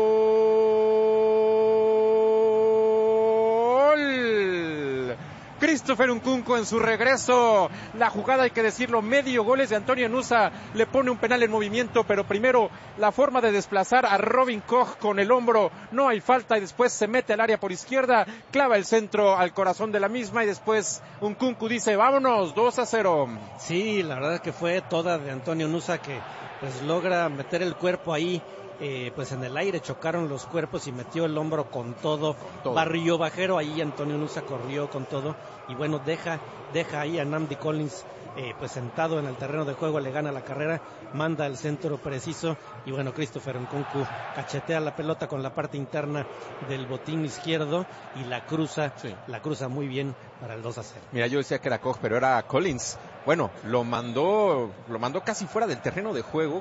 ¡Gol! Christopher Nkunku en su regreso. La jugada, hay que decirlo, medio goles de Antonio Nusa, le pone un penal en movimiento, pero primero la forma de desplazar a Robin Koch con el hombro, no hay falta, y después se mete al área por izquierda, clava el centro al corazón de la misma, y después Nkunku dice, vámonos, dos a cero. Sí, la verdad que fue toda de Antonio Nusa, que pues logra meter el cuerpo ahí. Eh, pues en el aire chocaron los cuerpos y metió el hombro con todo, todo. Barrio bajero, ahí Antonio Nusa corrió con todo y bueno, deja deja ahí a Namdi Collins eh, pues sentado en el terreno de juego, le gana la carrera, manda el centro preciso y bueno, Christopher Nkunku cachetea la pelota con la parte interna del botín izquierdo y la cruza, sí. la cruza muy bien para el dos a cero. Mira, yo decía que era Koch, pero era Collins. Bueno, lo mandó, lo mandó casi fuera del terreno de juego.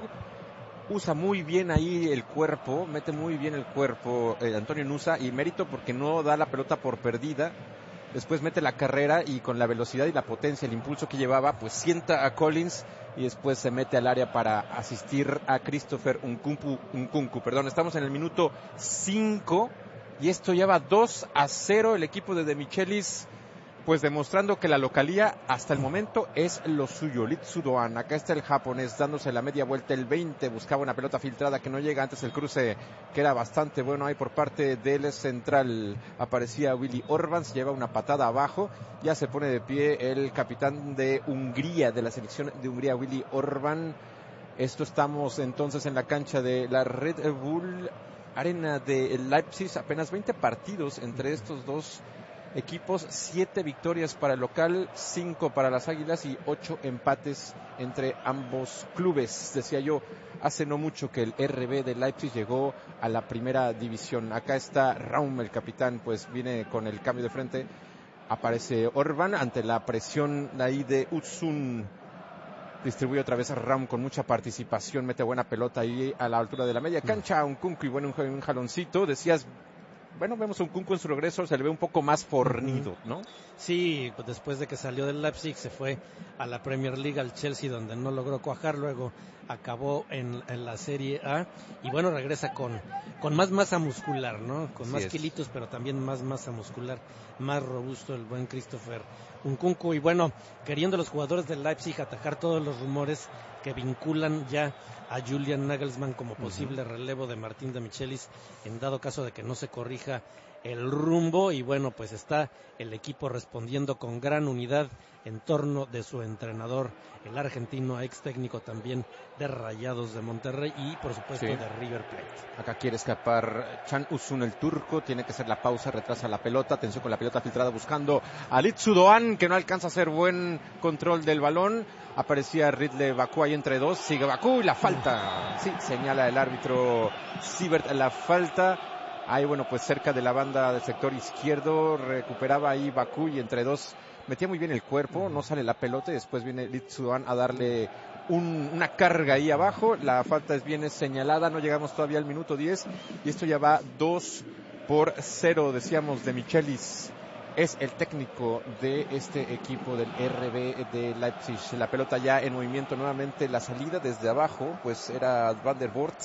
Usa muy bien ahí el cuerpo, mete muy bien el cuerpo eh, Antonio Nusa, y mérito porque no da la pelota por perdida. Después mete la carrera y con la velocidad y la potencia, el impulso que llevaba, pues sienta a Collins y después se mete al área para asistir a Christopher Nkunku. Nkunku, perdón, estamos en el minuto cinco y esto lleva dos a cero el equipo de De Michelis, pues demostrando que la localía hasta el momento es lo suyo. Litsu Doan, acá está el japonés dándose la media vuelta, el veinte, buscaba una pelota filtrada que no llega, antes el cruce que era bastante bueno ahí por parte del central, aparecía Willy Orban, se lleva una patada abajo, ya se pone de pie el capitán de Hungría, de la selección de Hungría, Willy Orban. Esto estamos entonces en la cancha de la Red Bull Arena de Leipzig, apenas veinte partidos entre estos dos equipos, siete victorias para el local, cinco para las Águilas y ocho empates entre ambos clubes. Decía yo hace no mucho que el R B de Leipzig llegó a la primera división. Acá está Raum, el capitán, pues viene con el cambio de frente. Aparece Orban ante la presión ahí de Utsun. Distribuye otra vez a Raum con mucha participación, mete buena pelota ahí a la altura de la media cancha. Un Nkunku y bueno, un, un jaloncito. Decías, bueno, vemos a Nkunku en su regreso, se le ve un poco más fornido, ¿no? Sí, pues después de que salió del Leipzig se fue a la Premier League, al Chelsea, donde no logró cuajar, luego acabó en, en la Serie A y bueno, regresa con, con más masa muscular, ¿no? Con más kilitos, pero también más masa muscular, más robusto el buen Christopher Nkunku. Y bueno, queriendo los jugadores del Leipzig atajar todos los rumores que vinculan ya a Julian Nagelsmann como posible uh-huh. relevo de Martín de Michelis en dado caso de que no se corrija el rumbo, y bueno, pues está el equipo respondiendo con gran unidad en torno de su entrenador, el argentino, ex técnico también de Rayados de Monterrey y por supuesto sí. de River Plate. Acá quiere escapar Can Uzun, el turco, tiene que hacer la pausa, retrasa la pelota, atención con la pelota filtrada buscando a Litsu Doan, que no alcanza a hacer buen control del balón. Aparecía Ridley Bakú ahí entre dos, sigue Bakú y la falta, sí, señala el árbitro Siebert la falta. Ahí bueno, pues cerca de la banda del sector izquierdo, recuperaba ahí Bakú y entre dos metía muy bien el cuerpo, no sale la pelota y después viene Litsu Doan a darle un, una carga ahí abajo. La falta es bien señalada, no llegamos todavía al minuto diez y esto ya va dos por cero, decíamos, de Michelis. Es el técnico de este equipo del R B de Leipzig. La pelota ya en movimiento nuevamente, la salida desde abajo, pues era Van der Voort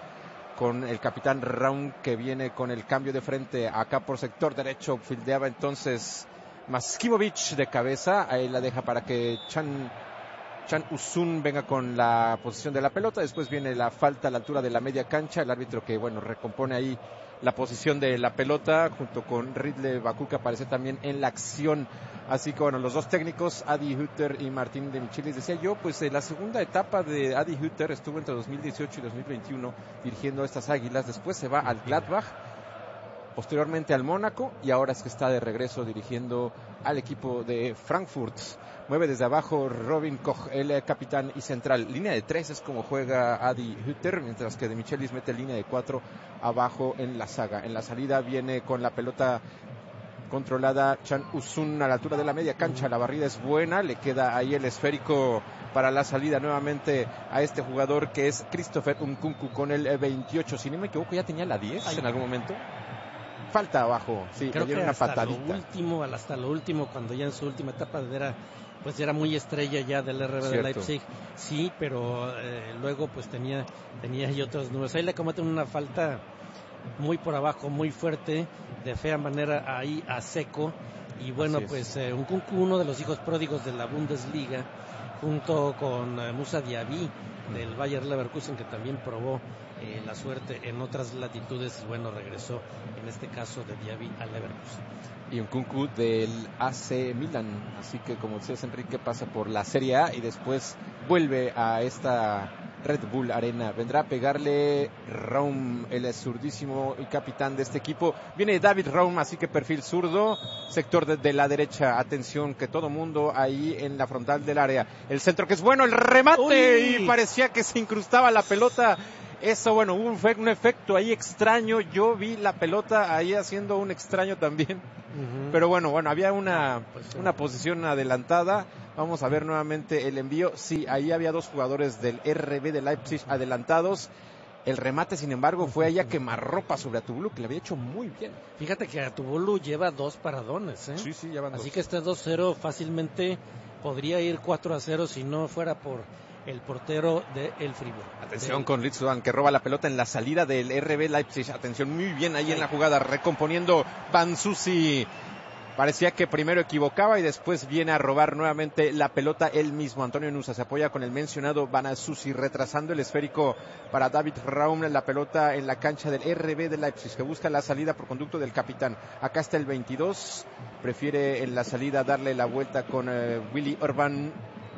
con el capitán Raum, que viene con el cambio de frente acá por sector derecho, fildeaba entonces Maskimovic de cabeza, ahí la deja para que Can, Can Uzun venga con la posición de la pelota, después viene la falta a la altura de la media cancha, el árbitro que bueno recompone ahí la posición de la pelota junto con Ridley Bakú, que aparece también en la acción. Así que bueno, los dos técnicos, Adi Hütter y Martín de Michelis. Decía yo, pues eh, la segunda etapa de Adi Hütter estuvo entre dos mil dieciocho y dos mil veintiuno dirigiendo a estas Águilas, después se va al Gladbach, posteriormente al Mónaco y ahora es que está de regreso dirigiendo al equipo de Frankfurt. Mueve desde abajo Robin Koch, el capitán y central. Línea de tres es como juega Adi Hütter, mientras que de Michelis mete línea de cuatro abajo en la saga. En la salida viene con la pelota controlada Can Uzun a la altura de la media cancha. La barrida es buena, le queda ahí el esférico para la salida nuevamente a este jugador que es Christopher Nkunku con el veintiocho. Si no me equivoco, ya tenía la diez Ay. en algún momento. Falta abajo, sí, creo le dieron que una hasta patadita. Lo último, hasta lo último, cuando ya en su última etapa era, pues era muy estrella ya del R B Cierto. de Leipzig, sí, pero eh, luego pues tenía tenía y otros números. Ahí le cometen una falta muy por abajo, muy fuerte, de fea manera ahí a Seco, Y bueno, pues eh, Nkunku, uno de los hijos pródigos de la Bundesliga, junto con uh, Musa Diaby del Bayer Leverkusen, que también probó eh, la suerte en otras latitudes y bueno, regresó en este caso de Diaby al Leverkusen. Y Nkunku del A C Milan, así que como decías Enrique, pasa por la Serie A y después vuelve a esta Red Bull Arena. Vendrá a pegarle Raum, el zurdísimo y capitán de este equipo. Viene David Raum, así que perfil zurdo, sector de, de la derecha. Atención, que todo mundo ahí en la frontal del área. El centro que es bueno, el remate. Uy. Y parecía que se incrustaba la pelota. Eso, bueno, hubo un, un efecto ahí extraño. Yo vi la pelota ahí haciendo un extraño también. Uh-huh. Pero bueno, bueno, había una, pues, una posición adelantada. Vamos a ver nuevamente el envío. Sí, ahí había dos jugadores del R B de Leipzig adelantados. El remate, sin embargo, fue allá quemarropa sobre Atubulu, que le había hecho muy bien. Fíjate que Atubulu lleva dos paradones, ¿eh? Sí, sí, llevan dos. Así que este dos cero fácilmente podría ir cuatro a cero si no fuera por el portero de el Fribourg. Atención de... con Ritzwan, que roba la pelota en la salida del R B Leipzig. Atención, muy bien ahí sí. En la jugada, recomponiendo Banzuzi. Parecía que primero equivocaba y después viene a robar nuevamente la pelota él mismo. Antonio Nusa se apoya con el mencionado Banzuzi, retrasando el esférico para David Raum. La pelota en la cancha del R B de Leipzig, que busca la salida por conducto del capitán. Acá está el veintidós, prefiere en la salida darle la vuelta con uh, Willy Orban.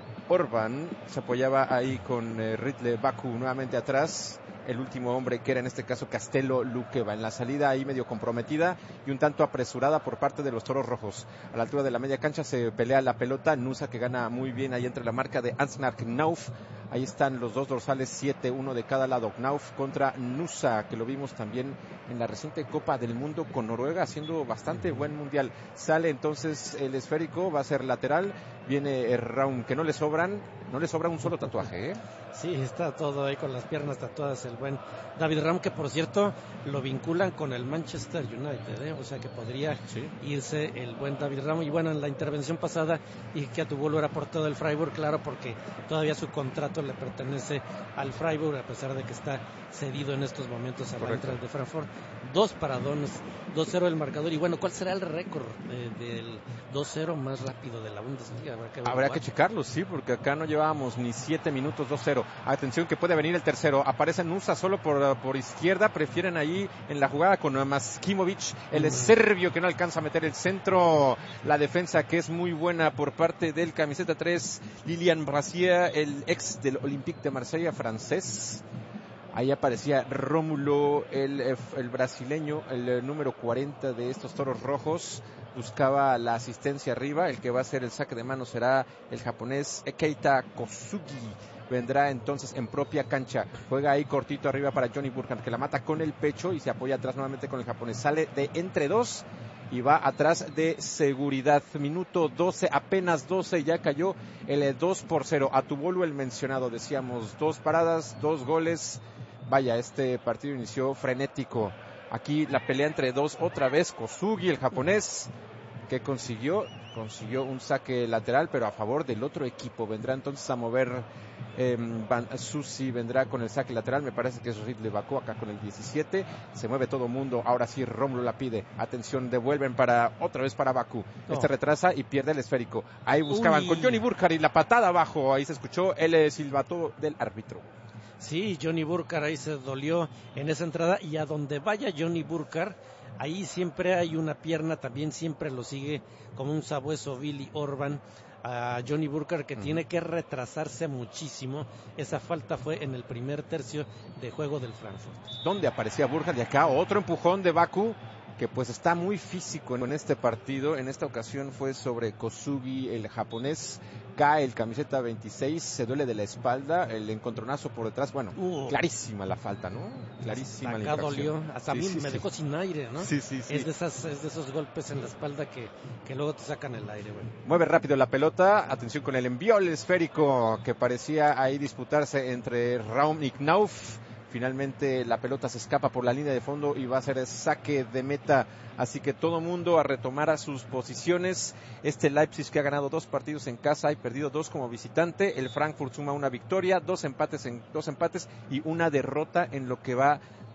Orban se apoyaba ahí con uh, Ritle Baku nuevamente atrás. El último hombre, que era en este caso Castelo Luqueva, en la salida ahí medio comprometida y un tanto apresurada por parte de los Toros Rojos. A la altura de la media cancha se pelea la pelota, Nusa, que gana muy bien ahí entre la marca de Ansnar Knauf. Ahí están los dos dorsales, siete, uno de cada lado. Knauf contra Nusa, que lo vimos también en la reciente Copa del Mundo con Noruega, haciendo bastante buen mundial. Sale entonces el esférico, va a ser lateral. Viene Raum, que no le sobran, no le sobra un solo tatuaje, ¿eh? Sí, está todo ahí con las piernas tatuadas el buen David Raum, que por cierto lo vinculan con el Manchester United, ¿eh? O sea que podría sí. irse el buen David Raum. Y bueno, en la intervención pasada dije que Atubulu era portero del Freiburg, claro, porque todavía su contrato le pertenece al Freiburg, a pesar de que está cedido en estos momentos a la Eintracht de Frankfurt. Dos paradones, dos cero el marcador. Y bueno, ¿cuál será el récord eh, del dos cero más rápido de la Bundesliga? Habrá que, Habrá que checarlo, sí, porque acá no llevábamos ni siete minutos, dos cero. Atención que puede venir el tercero. Aparece Nusa solo por, por izquierda. Prefieren ahí en la jugada con Maskimovic, el mm. serbio, que no alcanza a meter el centro. La defensa, que es muy buena por parte del camiseta tres, Lilian Brasier, el ex del Olympique de Marsella francés. Ahí aparecía Rómulo, el, el brasileño, el número cuarenta de estos Toros Rojos. Buscaba la asistencia arriba. El que va a hacer el saque de mano será el japonés Keita Kosugi. Vendrá entonces en propia cancha. Juega ahí cortito arriba para Johnny Burkhardt, que la mata con el pecho y se apoya atrás nuevamente con el japonés. Sale de entre dos y va atrás de seguridad. Minuto doce, apenas doce, ya cayó el dos por cero. Atubulu, el mencionado, decíamos, dos paradas, dos goles. Vaya, este partido inició frenético. Aquí la pelea entre dos otra vez. Kosugi, el japonés, que consiguió consiguió un saque lateral, pero a favor del otro equipo. Vendrá entonces a mover eh, Banzuzi, vendrá con el saque lateral. Me parece que es Ridley Baku acá con el diecisiete. Se mueve todo el mundo. Ahora sí, Rómulo la pide. Atención, devuelven para otra vez para Baku. Oh. Este retrasa y pierde el esférico. Ahí buscaban Uy. con Johnny Burkhardt y la patada abajo. Ahí se escuchó el silbato del árbitro. Sí, Johnny Burkhardt ahí se dolió en esa entrada, y a donde vaya Johnny Burkhardt, ahí siempre hay una pierna, también siempre lo sigue como un sabueso Willy Orban a Johnny Burkhardt, que uh-huh. tiene que retrasarse muchísimo. Esa falta fue en el primer tercio de juego del Frankfurt. ¿Dónde aparecía Burkhardt? Y acá otro empujón de Baku, que pues está muy físico en este partido. En esta ocasión fue sobre Kosugi, el japonés. Cae el camiseta veintiséis, se duele de la espalda, el encontronazo por detrás. Bueno, uh, clarísima la falta, ¿no? Clarísima acá la infracción. Dolió, hasta sí, a mí sí, me sí. dejó sin aire, ¿no? Sí, sí, sí. Es de, esas, es de esos golpes en la espalda que, que luego te sacan el aire, güey. Mueve rápido la pelota, atención con el envío, el esférico, que parecía ahí disputarse entre Raum y Knauf. Finalmente la pelota se escapa por la línea de fondo y va a ser saque de meta. Así que todo mundo a retomar a sus posiciones. Este Leipzig, que ha ganado dos partidos en casa y perdido dos como visitante. El Frankfurt suma una victoria, dos empates en dos empates y una derrota en lo que va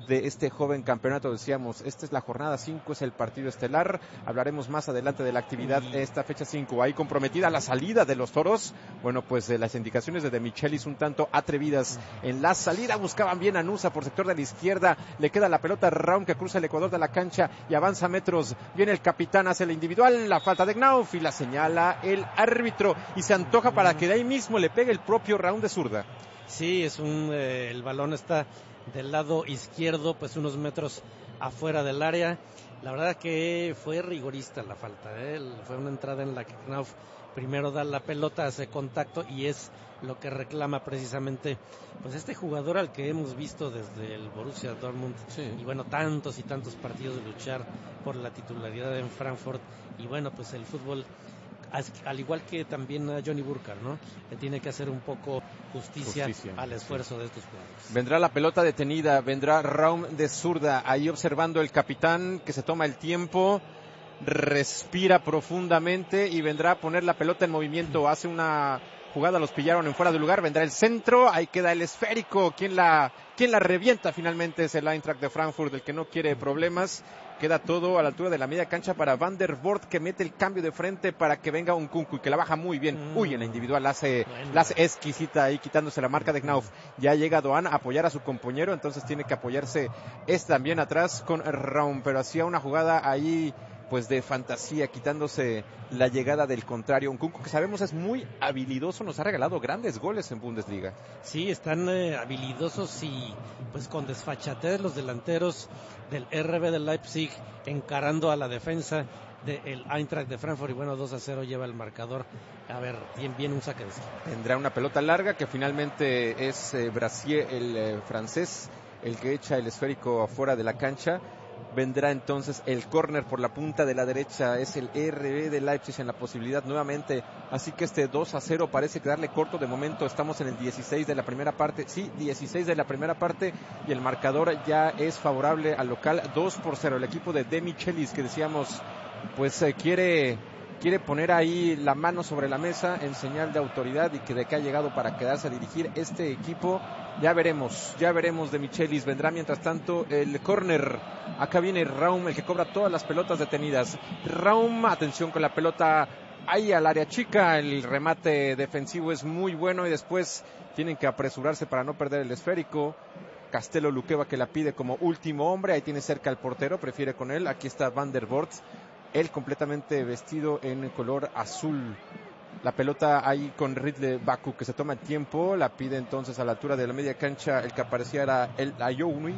de este joven campeonato. Decíamos, esta es la jornada cinco, es el partido estelar. Hablaremos más adelante de la actividad de esta fecha cinco. Ahí comprometida la salida de los toros. Bueno, pues de las indicaciones de De Michelis un tanto atrevidas en la salida. Buscaban bien a Nusa por sector de la izquierda. Le queda la pelota a Raum, que cruza el ecuador de la cancha y avanza metros. Viene el capitán, hace la individual. La falta de Knauf y la señala el árbitro. Y se antoja para que de ahí mismo le pegue el propio Raum de zurda. Sí, es un eh, el balón está del lado izquierdo, pues unos metros afuera del área. La verdad que fue rigorista la falta, ¿eh? Fue una entrada en la que Knauf primero da la pelota, hace contacto y es lo que reclama precisamente pues este jugador al que hemos visto desde el Borussia Dortmund, sí. Y bueno, tantos y tantos partidos de luchar por la titularidad en Frankfurt, y bueno, pues el fútbol, al igual que también a Johnny Burkhardt, ¿no? Le tiene que hacer un poco justicia, justicia al esfuerzo sí. de estos jugadores. Vendrá la pelota detenida, vendrá Raum de zurda, ahí observando el capitán que se toma el tiempo, respira profundamente y vendrá a poner la pelota en movimiento. Hace una jugada, los pillaron en fuera de lugar, vendrá el centro, ahí queda el esférico. Quien la, quien la revienta finalmente es el Eintracht de Frankfurt, el que no quiere problemas. Queda todo a la altura de la media cancha para Van der Voort, que mete el cambio de frente para que venga un Nkunku y que la baja muy bien. Mm. Uy, en la individual la hace, bueno. la hace exquisita ahí, quitándose la marca de Knauf. Ya llega Doan a apoyar a su compañero, entonces tiene que apoyarse es también atrás con Raum, pero hacía una jugada ahí pues de fantasía, quitándose la llegada del contrario. Un Nkunku que sabemos es muy habilidoso, nos ha regalado grandes goles en Bundesliga. Sí, están eh, habilidosos y pues con desfachatez los delanteros del R B de Leipzig encarando a la defensa del Eintracht de Frankfurt, y bueno, dos a cero lleva el marcador. A ver, bien, bien un saque de esquina. Tendrá una pelota larga que finalmente es eh, Brassier, el eh, francés, el que echa el esférico afuera de la cancha. Vendrá entonces el córner por la punta de la derecha, es el R B de Leipzig en la posibilidad nuevamente, así que este dos a cero parece quedarle corto de momento. Estamos en el dieciséis de la primera parte, sí, dieciséis de la primera parte, y el marcador ya es favorable al local, dos por cero. El equipo de De Michelis, que decíamos, pues eh, quiere... quiere poner ahí la mano sobre la mesa en señal de autoridad y que de que ha llegado para quedarse a dirigir este equipo. Ya veremos, ya veremos De Michelis. Vendrá mientras tanto el córner. Acá viene Raum, el que cobra todas las pelotas detenidas. Raum, atención con la pelota ahí al área chica. El remate defensivo es muy bueno y después tienen que apresurarse para no perder el esférico. Castelo Luqueva, que la pide como último hombre. Ahí tiene cerca al portero, prefiere con él. Aquí está Van der Voort, él completamente vestido en color azul. La pelota ahí con Ridley Baku, que se toma el tiempo, la pide entonces a la altura de la media cancha. El que aparecía era el Ayouni.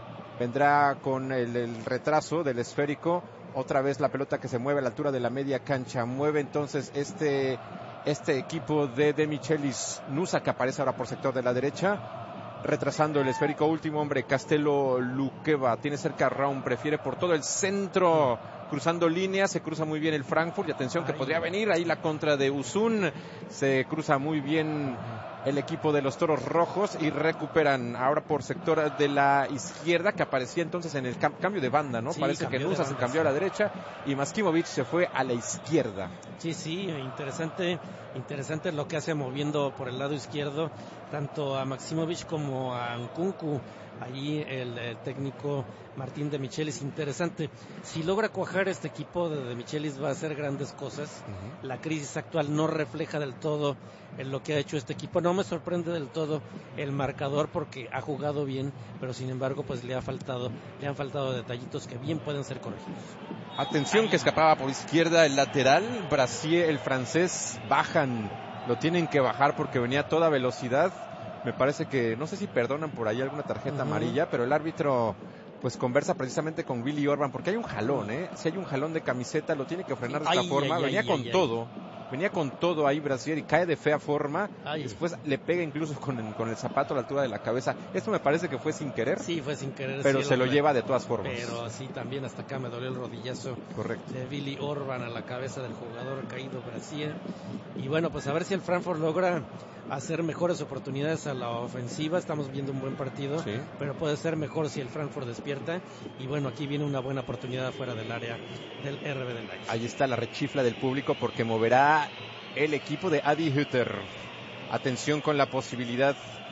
Vendrá con el, el retraso del esférico. Otra vez la pelota que se mueve a la altura de la media cancha. Mueve entonces este, este equipo de De Michelis. Nusa, que aparece ahora por sector de la derecha, retrasando el esférico. Último hombre, Castelo Luqueva. Tiene cerca a Raum, prefiere por todo el centro, cruzando líneas. Se cruza muy bien el Frankfurt, y atención que Ay. podría venir ahí la contra de Usun. Se cruza muy bien el equipo de los Toros Rojos y recuperan ahora por sector de la izquierda, que aparecía entonces en el cam- cambio de banda, ¿no? Sí, parece que Nusa se cambió a la derecha y Maskimovic se fue a la izquierda. Sí, sí, interesante, interesante lo que hace moviendo por el lado izquierdo tanto a Maksimovic como a Nkunku. Allí el, el técnico Martín De Michelis, interesante. Si logra cuajar este equipo de De Michelis, va a hacer grandes cosas. Uh-huh. La crisis actual no refleja del todo en lo que ha hecho este equipo. No me sorprende del todo el marcador, porque ha jugado bien, pero sin embargo pues le ha faltado, le han faltado detallitos que bien pueden ser corregidos. Atención, que escapaba por izquierda el lateral, Brassier, el francés, bajan, lo tienen que bajar porque venía a toda velocidad. Me parece que, no sé si perdonan por ahí alguna tarjeta uh-huh. amarilla, pero el árbitro pues conversa precisamente con Willy Orban, porque hay un jalón, ¿eh? Si hay un jalón de camiseta, lo tiene que frenar de esta ay, forma. Ay, venía ay, con ay, todo, ay. venía con todo ahí Brassier y cae de fea forma. Ay. Después le pega incluso con el, con el zapato a la altura de la cabeza. Esto me parece que fue sin querer. Sí, fue sin querer. Pero sí, se lo lleva de todas formas. Pero sí, también hasta acá me dolió el rodillazo. Correcto. De Willy Orban a la cabeza del jugador caído Brassier. Y bueno, pues a ver si el Frankfurt logra hacer mejores oportunidades a la ofensiva. Estamos viendo un buen partido, sí. pero puede ser mejor si el Frankfurt despierta. Y bueno, aquí viene una buena oportunidad afuera del área del R B del Leipzig. Ahí está la rechifla del público, porque moverá el equipo de Adi Hütter. Atención con la posibilidad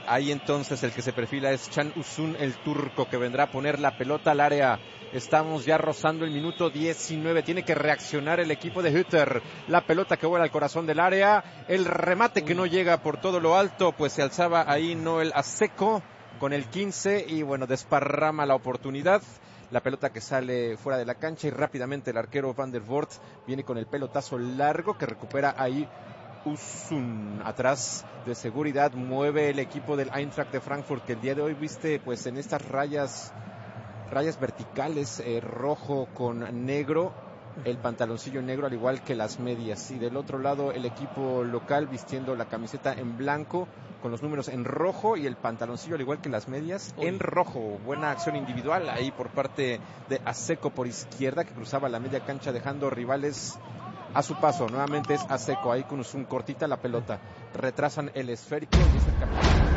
Ahí entonces el que se perfila es Can Uzun, el turco, que vendrá a poner la pelota al área. Estamos ya rozando el minuto diecinueve. Tiene que reaccionar el equipo de Hütter. La pelota que vuela al corazón del área. El remate que no llega por todo lo alto, pues se alzaba ahí Noel Asseco con el quince y bueno, desparrama la oportunidad. La pelota que sale fuera de la cancha y rápidamente el arquero Van der Voort viene con el pelotazo largo que recupera ahí Uzun. Atrás de seguridad mueve el equipo del Eintracht de Frankfurt, que el día de hoy viste pues en estas rayas rayas verticales, eh, rojo con negro, el pantaloncillo negro al igual que las medias, y del otro lado el equipo local vistiendo la camiseta en blanco con los números en rojo y el pantaloncillo al igual que las medias Uy. en rojo. Buena acción individual ahí por parte de Asseco por izquierda, que cruzaba la media cancha dejando rivales a su paso. Nuevamente es Asseco ahí con un cortita la pelota, retrasan el esférico y es el campeón.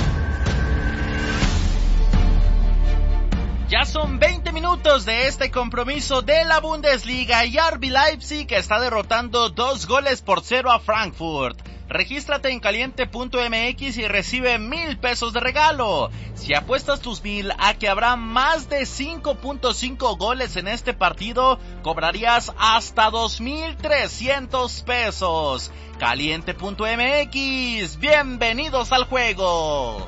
Ya son veinte minutos de este compromiso de la Bundesliga y R B Leipzig está derrotando dos goles por cero a Frankfurt. Regístrate en caliente punto m x y recibe mil pesos de regalo. Si apuestas tus mil a que habrá más de cinco punto cinco goles en este partido, cobrarías hasta dos mil trescientos pesos. caliente punto m x, bienvenidos al juego.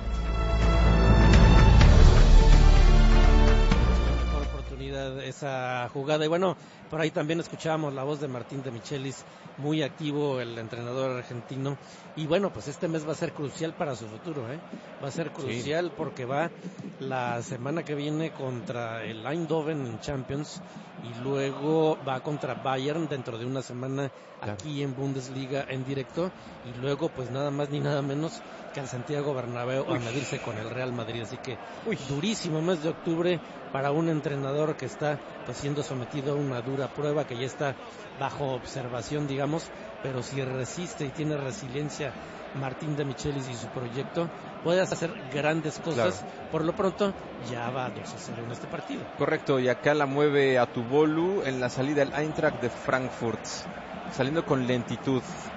Esa jugada y bueno, por ahí también escuchábamos la voz de Martín de Michelis, muy activo el entrenador argentino, y bueno, pues este mes va a ser crucial para su futuro, ¿eh? Va a ser crucial sí. porque va la semana que viene contra el Eindhoven en Champions y luego va contra Bayern dentro de una semana claro. aquí en Bundesliga en directo, y luego pues nada más ni nada menos que al Santiago Bernabéu a medirse con el Real Madrid, así que Uy. durísimo mes de octubre para un entrenador que está pues siendo sometido a una dura prueba, que ya está bajo observación, digamos, pero si resiste y tiene resiliencia Martín de Michelis y su proyecto, puede hacer grandes cosas. Claro. Por lo pronto ya va dos a cero en este partido. Correcto, y acá la mueve a Tubolu en la salida el Eintracht de Frankfurt, saliendo con lentitud.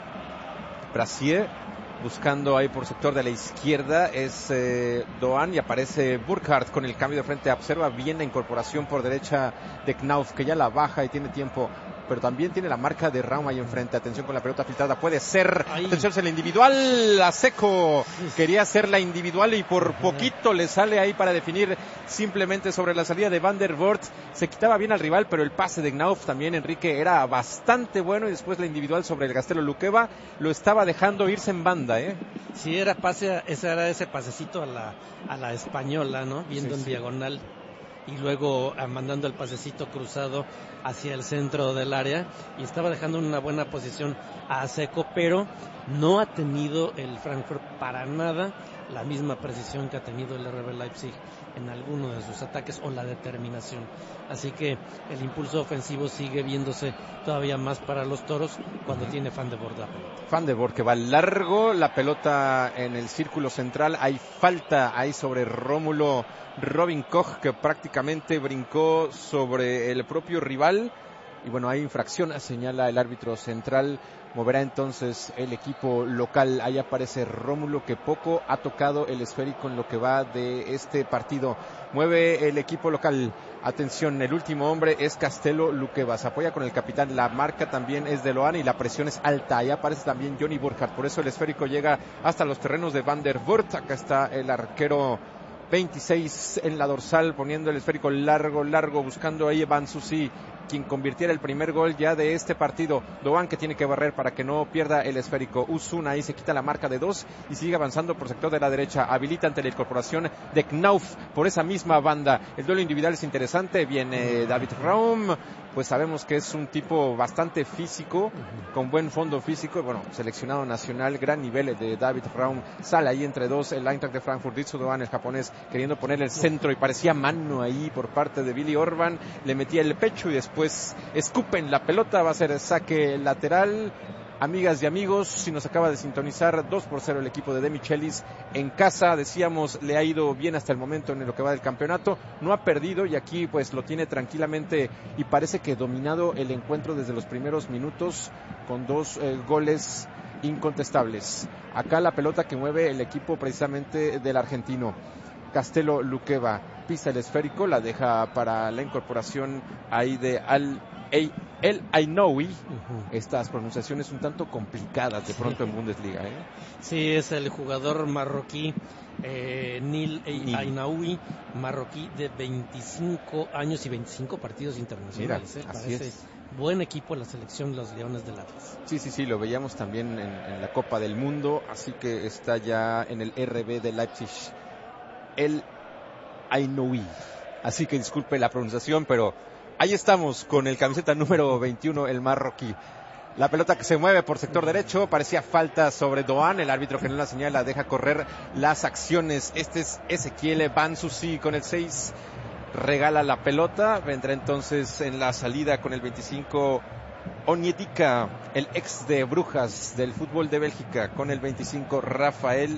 Brasier buscando ahí por sector de la izquierda es eh, Doan, y aparece Burkhardt con el cambio de frente. Observa bien la incorporación por derecha de Knauf, que ya la baja y tiene tiempo, pero también tiene la marca de Raum ahí enfrente. Atención con la pelota filtrada, puede ser, ahí. Atención, es la individual, Asseco quería hacer la individual y por poquito le sale ahí para definir simplemente sobre la salida de Van der Voort. Se quitaba bien al rival, pero el pase de Knauf también, Enrique, era bastante bueno, y después la individual sobre el Gastelo Luqueva lo estaba dejando irse en banda, ¿eh? Sí, era pase, ese era ese pasecito a la, a la española, ¿no? Viendo sí, en sí. diagonal. Y luego ah, mandando el pasecito cruzado hacia el centro del área, y estaba dejando una buena posición a Asseco, pero no ha tenido el Frankfurt para nada la misma precisión que ha tenido el R B Leipzig en alguno de sus ataques, o la determinación. Así que el impulso ofensivo sigue viéndose todavía más para los toros cuando tiene Van de Voort la pelota. Van de Voort que va largo, la pelota en el círculo central, hay falta ahí sobre Rómulo Robin Koch, que prácticamente brincó sobre el propio rival, y bueno, hay infracción, señala el árbitro central. Moverá entonces el equipo local. Ahí aparece Rómulo, que poco ha tocado el esférico en lo que va de este partido. Mueve el equipo local. Atención, el último hombre es Gastelo Luqueva. Se apoya con el capitán. La marca también es de Loan y la presión es alta. Ahí aparece también Johnny Burkhardt. Por eso el esférico llega hasta los terrenos de Van der Voort. Acá está el arquero veintiséis en la dorsal, poniendo el esférico largo, largo, buscando ahí Van Susi, quien convirtiera el primer gol ya de este partido. Doan, que tiene que barrer para que no pierda el esférico. Uzun ahí se quita la marca de dos y sigue avanzando por sector de la derecha. Habilita ante la incorporación de Knauf por esa misma banda. El duelo individual es interesante. Viene David Raum, pues sabemos que es un tipo bastante físico, con buen fondo físico. Bueno, seleccionado nacional, gran nivel de David Raum. Sale ahí entre dos el Eintracht de Frankfurt. Ritsu Doan, el japonés, queriendo poner el centro, y parecía mano ahí por parte de Billy Orban. Le metía el pecho y después pues escupen la pelota. Va a ser saque lateral. Amigas y amigos, si nos acaba de sintonizar, dos por cero el equipo de De Michelis en casa. Decíamos, le ha ido bien hasta el momento en lo que va del campeonato, no ha perdido, y aquí pues lo tiene tranquilamente y parece que dominado el encuentro desde los primeros minutos, con dos eh, goles incontestables. Acá la pelota que mueve el equipo precisamente del argentino. Castelo Luqueva pisa el esférico, la deja para la incorporación ahí de Al El Ainoui. Uh-huh. Estas pronunciaciones un tanto complicadas de pronto sí. en Bundesliga, ¿eh? Sí, es el jugador marroquí eh, Nil El Ainoui, marroquí de veinticinco años y veinticinco partidos internacionales. Mira, ¿eh? así es. Buen equipo la selección de los Leones del Atlas. Sí, sí, sí, lo veíamos también en, en la Copa del Mundo, así que está ya en el R B de Leipzig. El Ainoui. Así que disculpe la pronunciación, pero ahí estamos con el camiseta número veintiuno, el marroquí. La pelota que se mueve por sector derecho, parecía falta sobre Doan, el árbitro que no la señala deja correr las acciones. Este es Ezequiel Bansusi con el seis, regala la pelota, vendrá entonces en la salida con el veinticinco Onyedika, el ex de Brujas del fútbol de Bélgica, con el veinticinco Rafael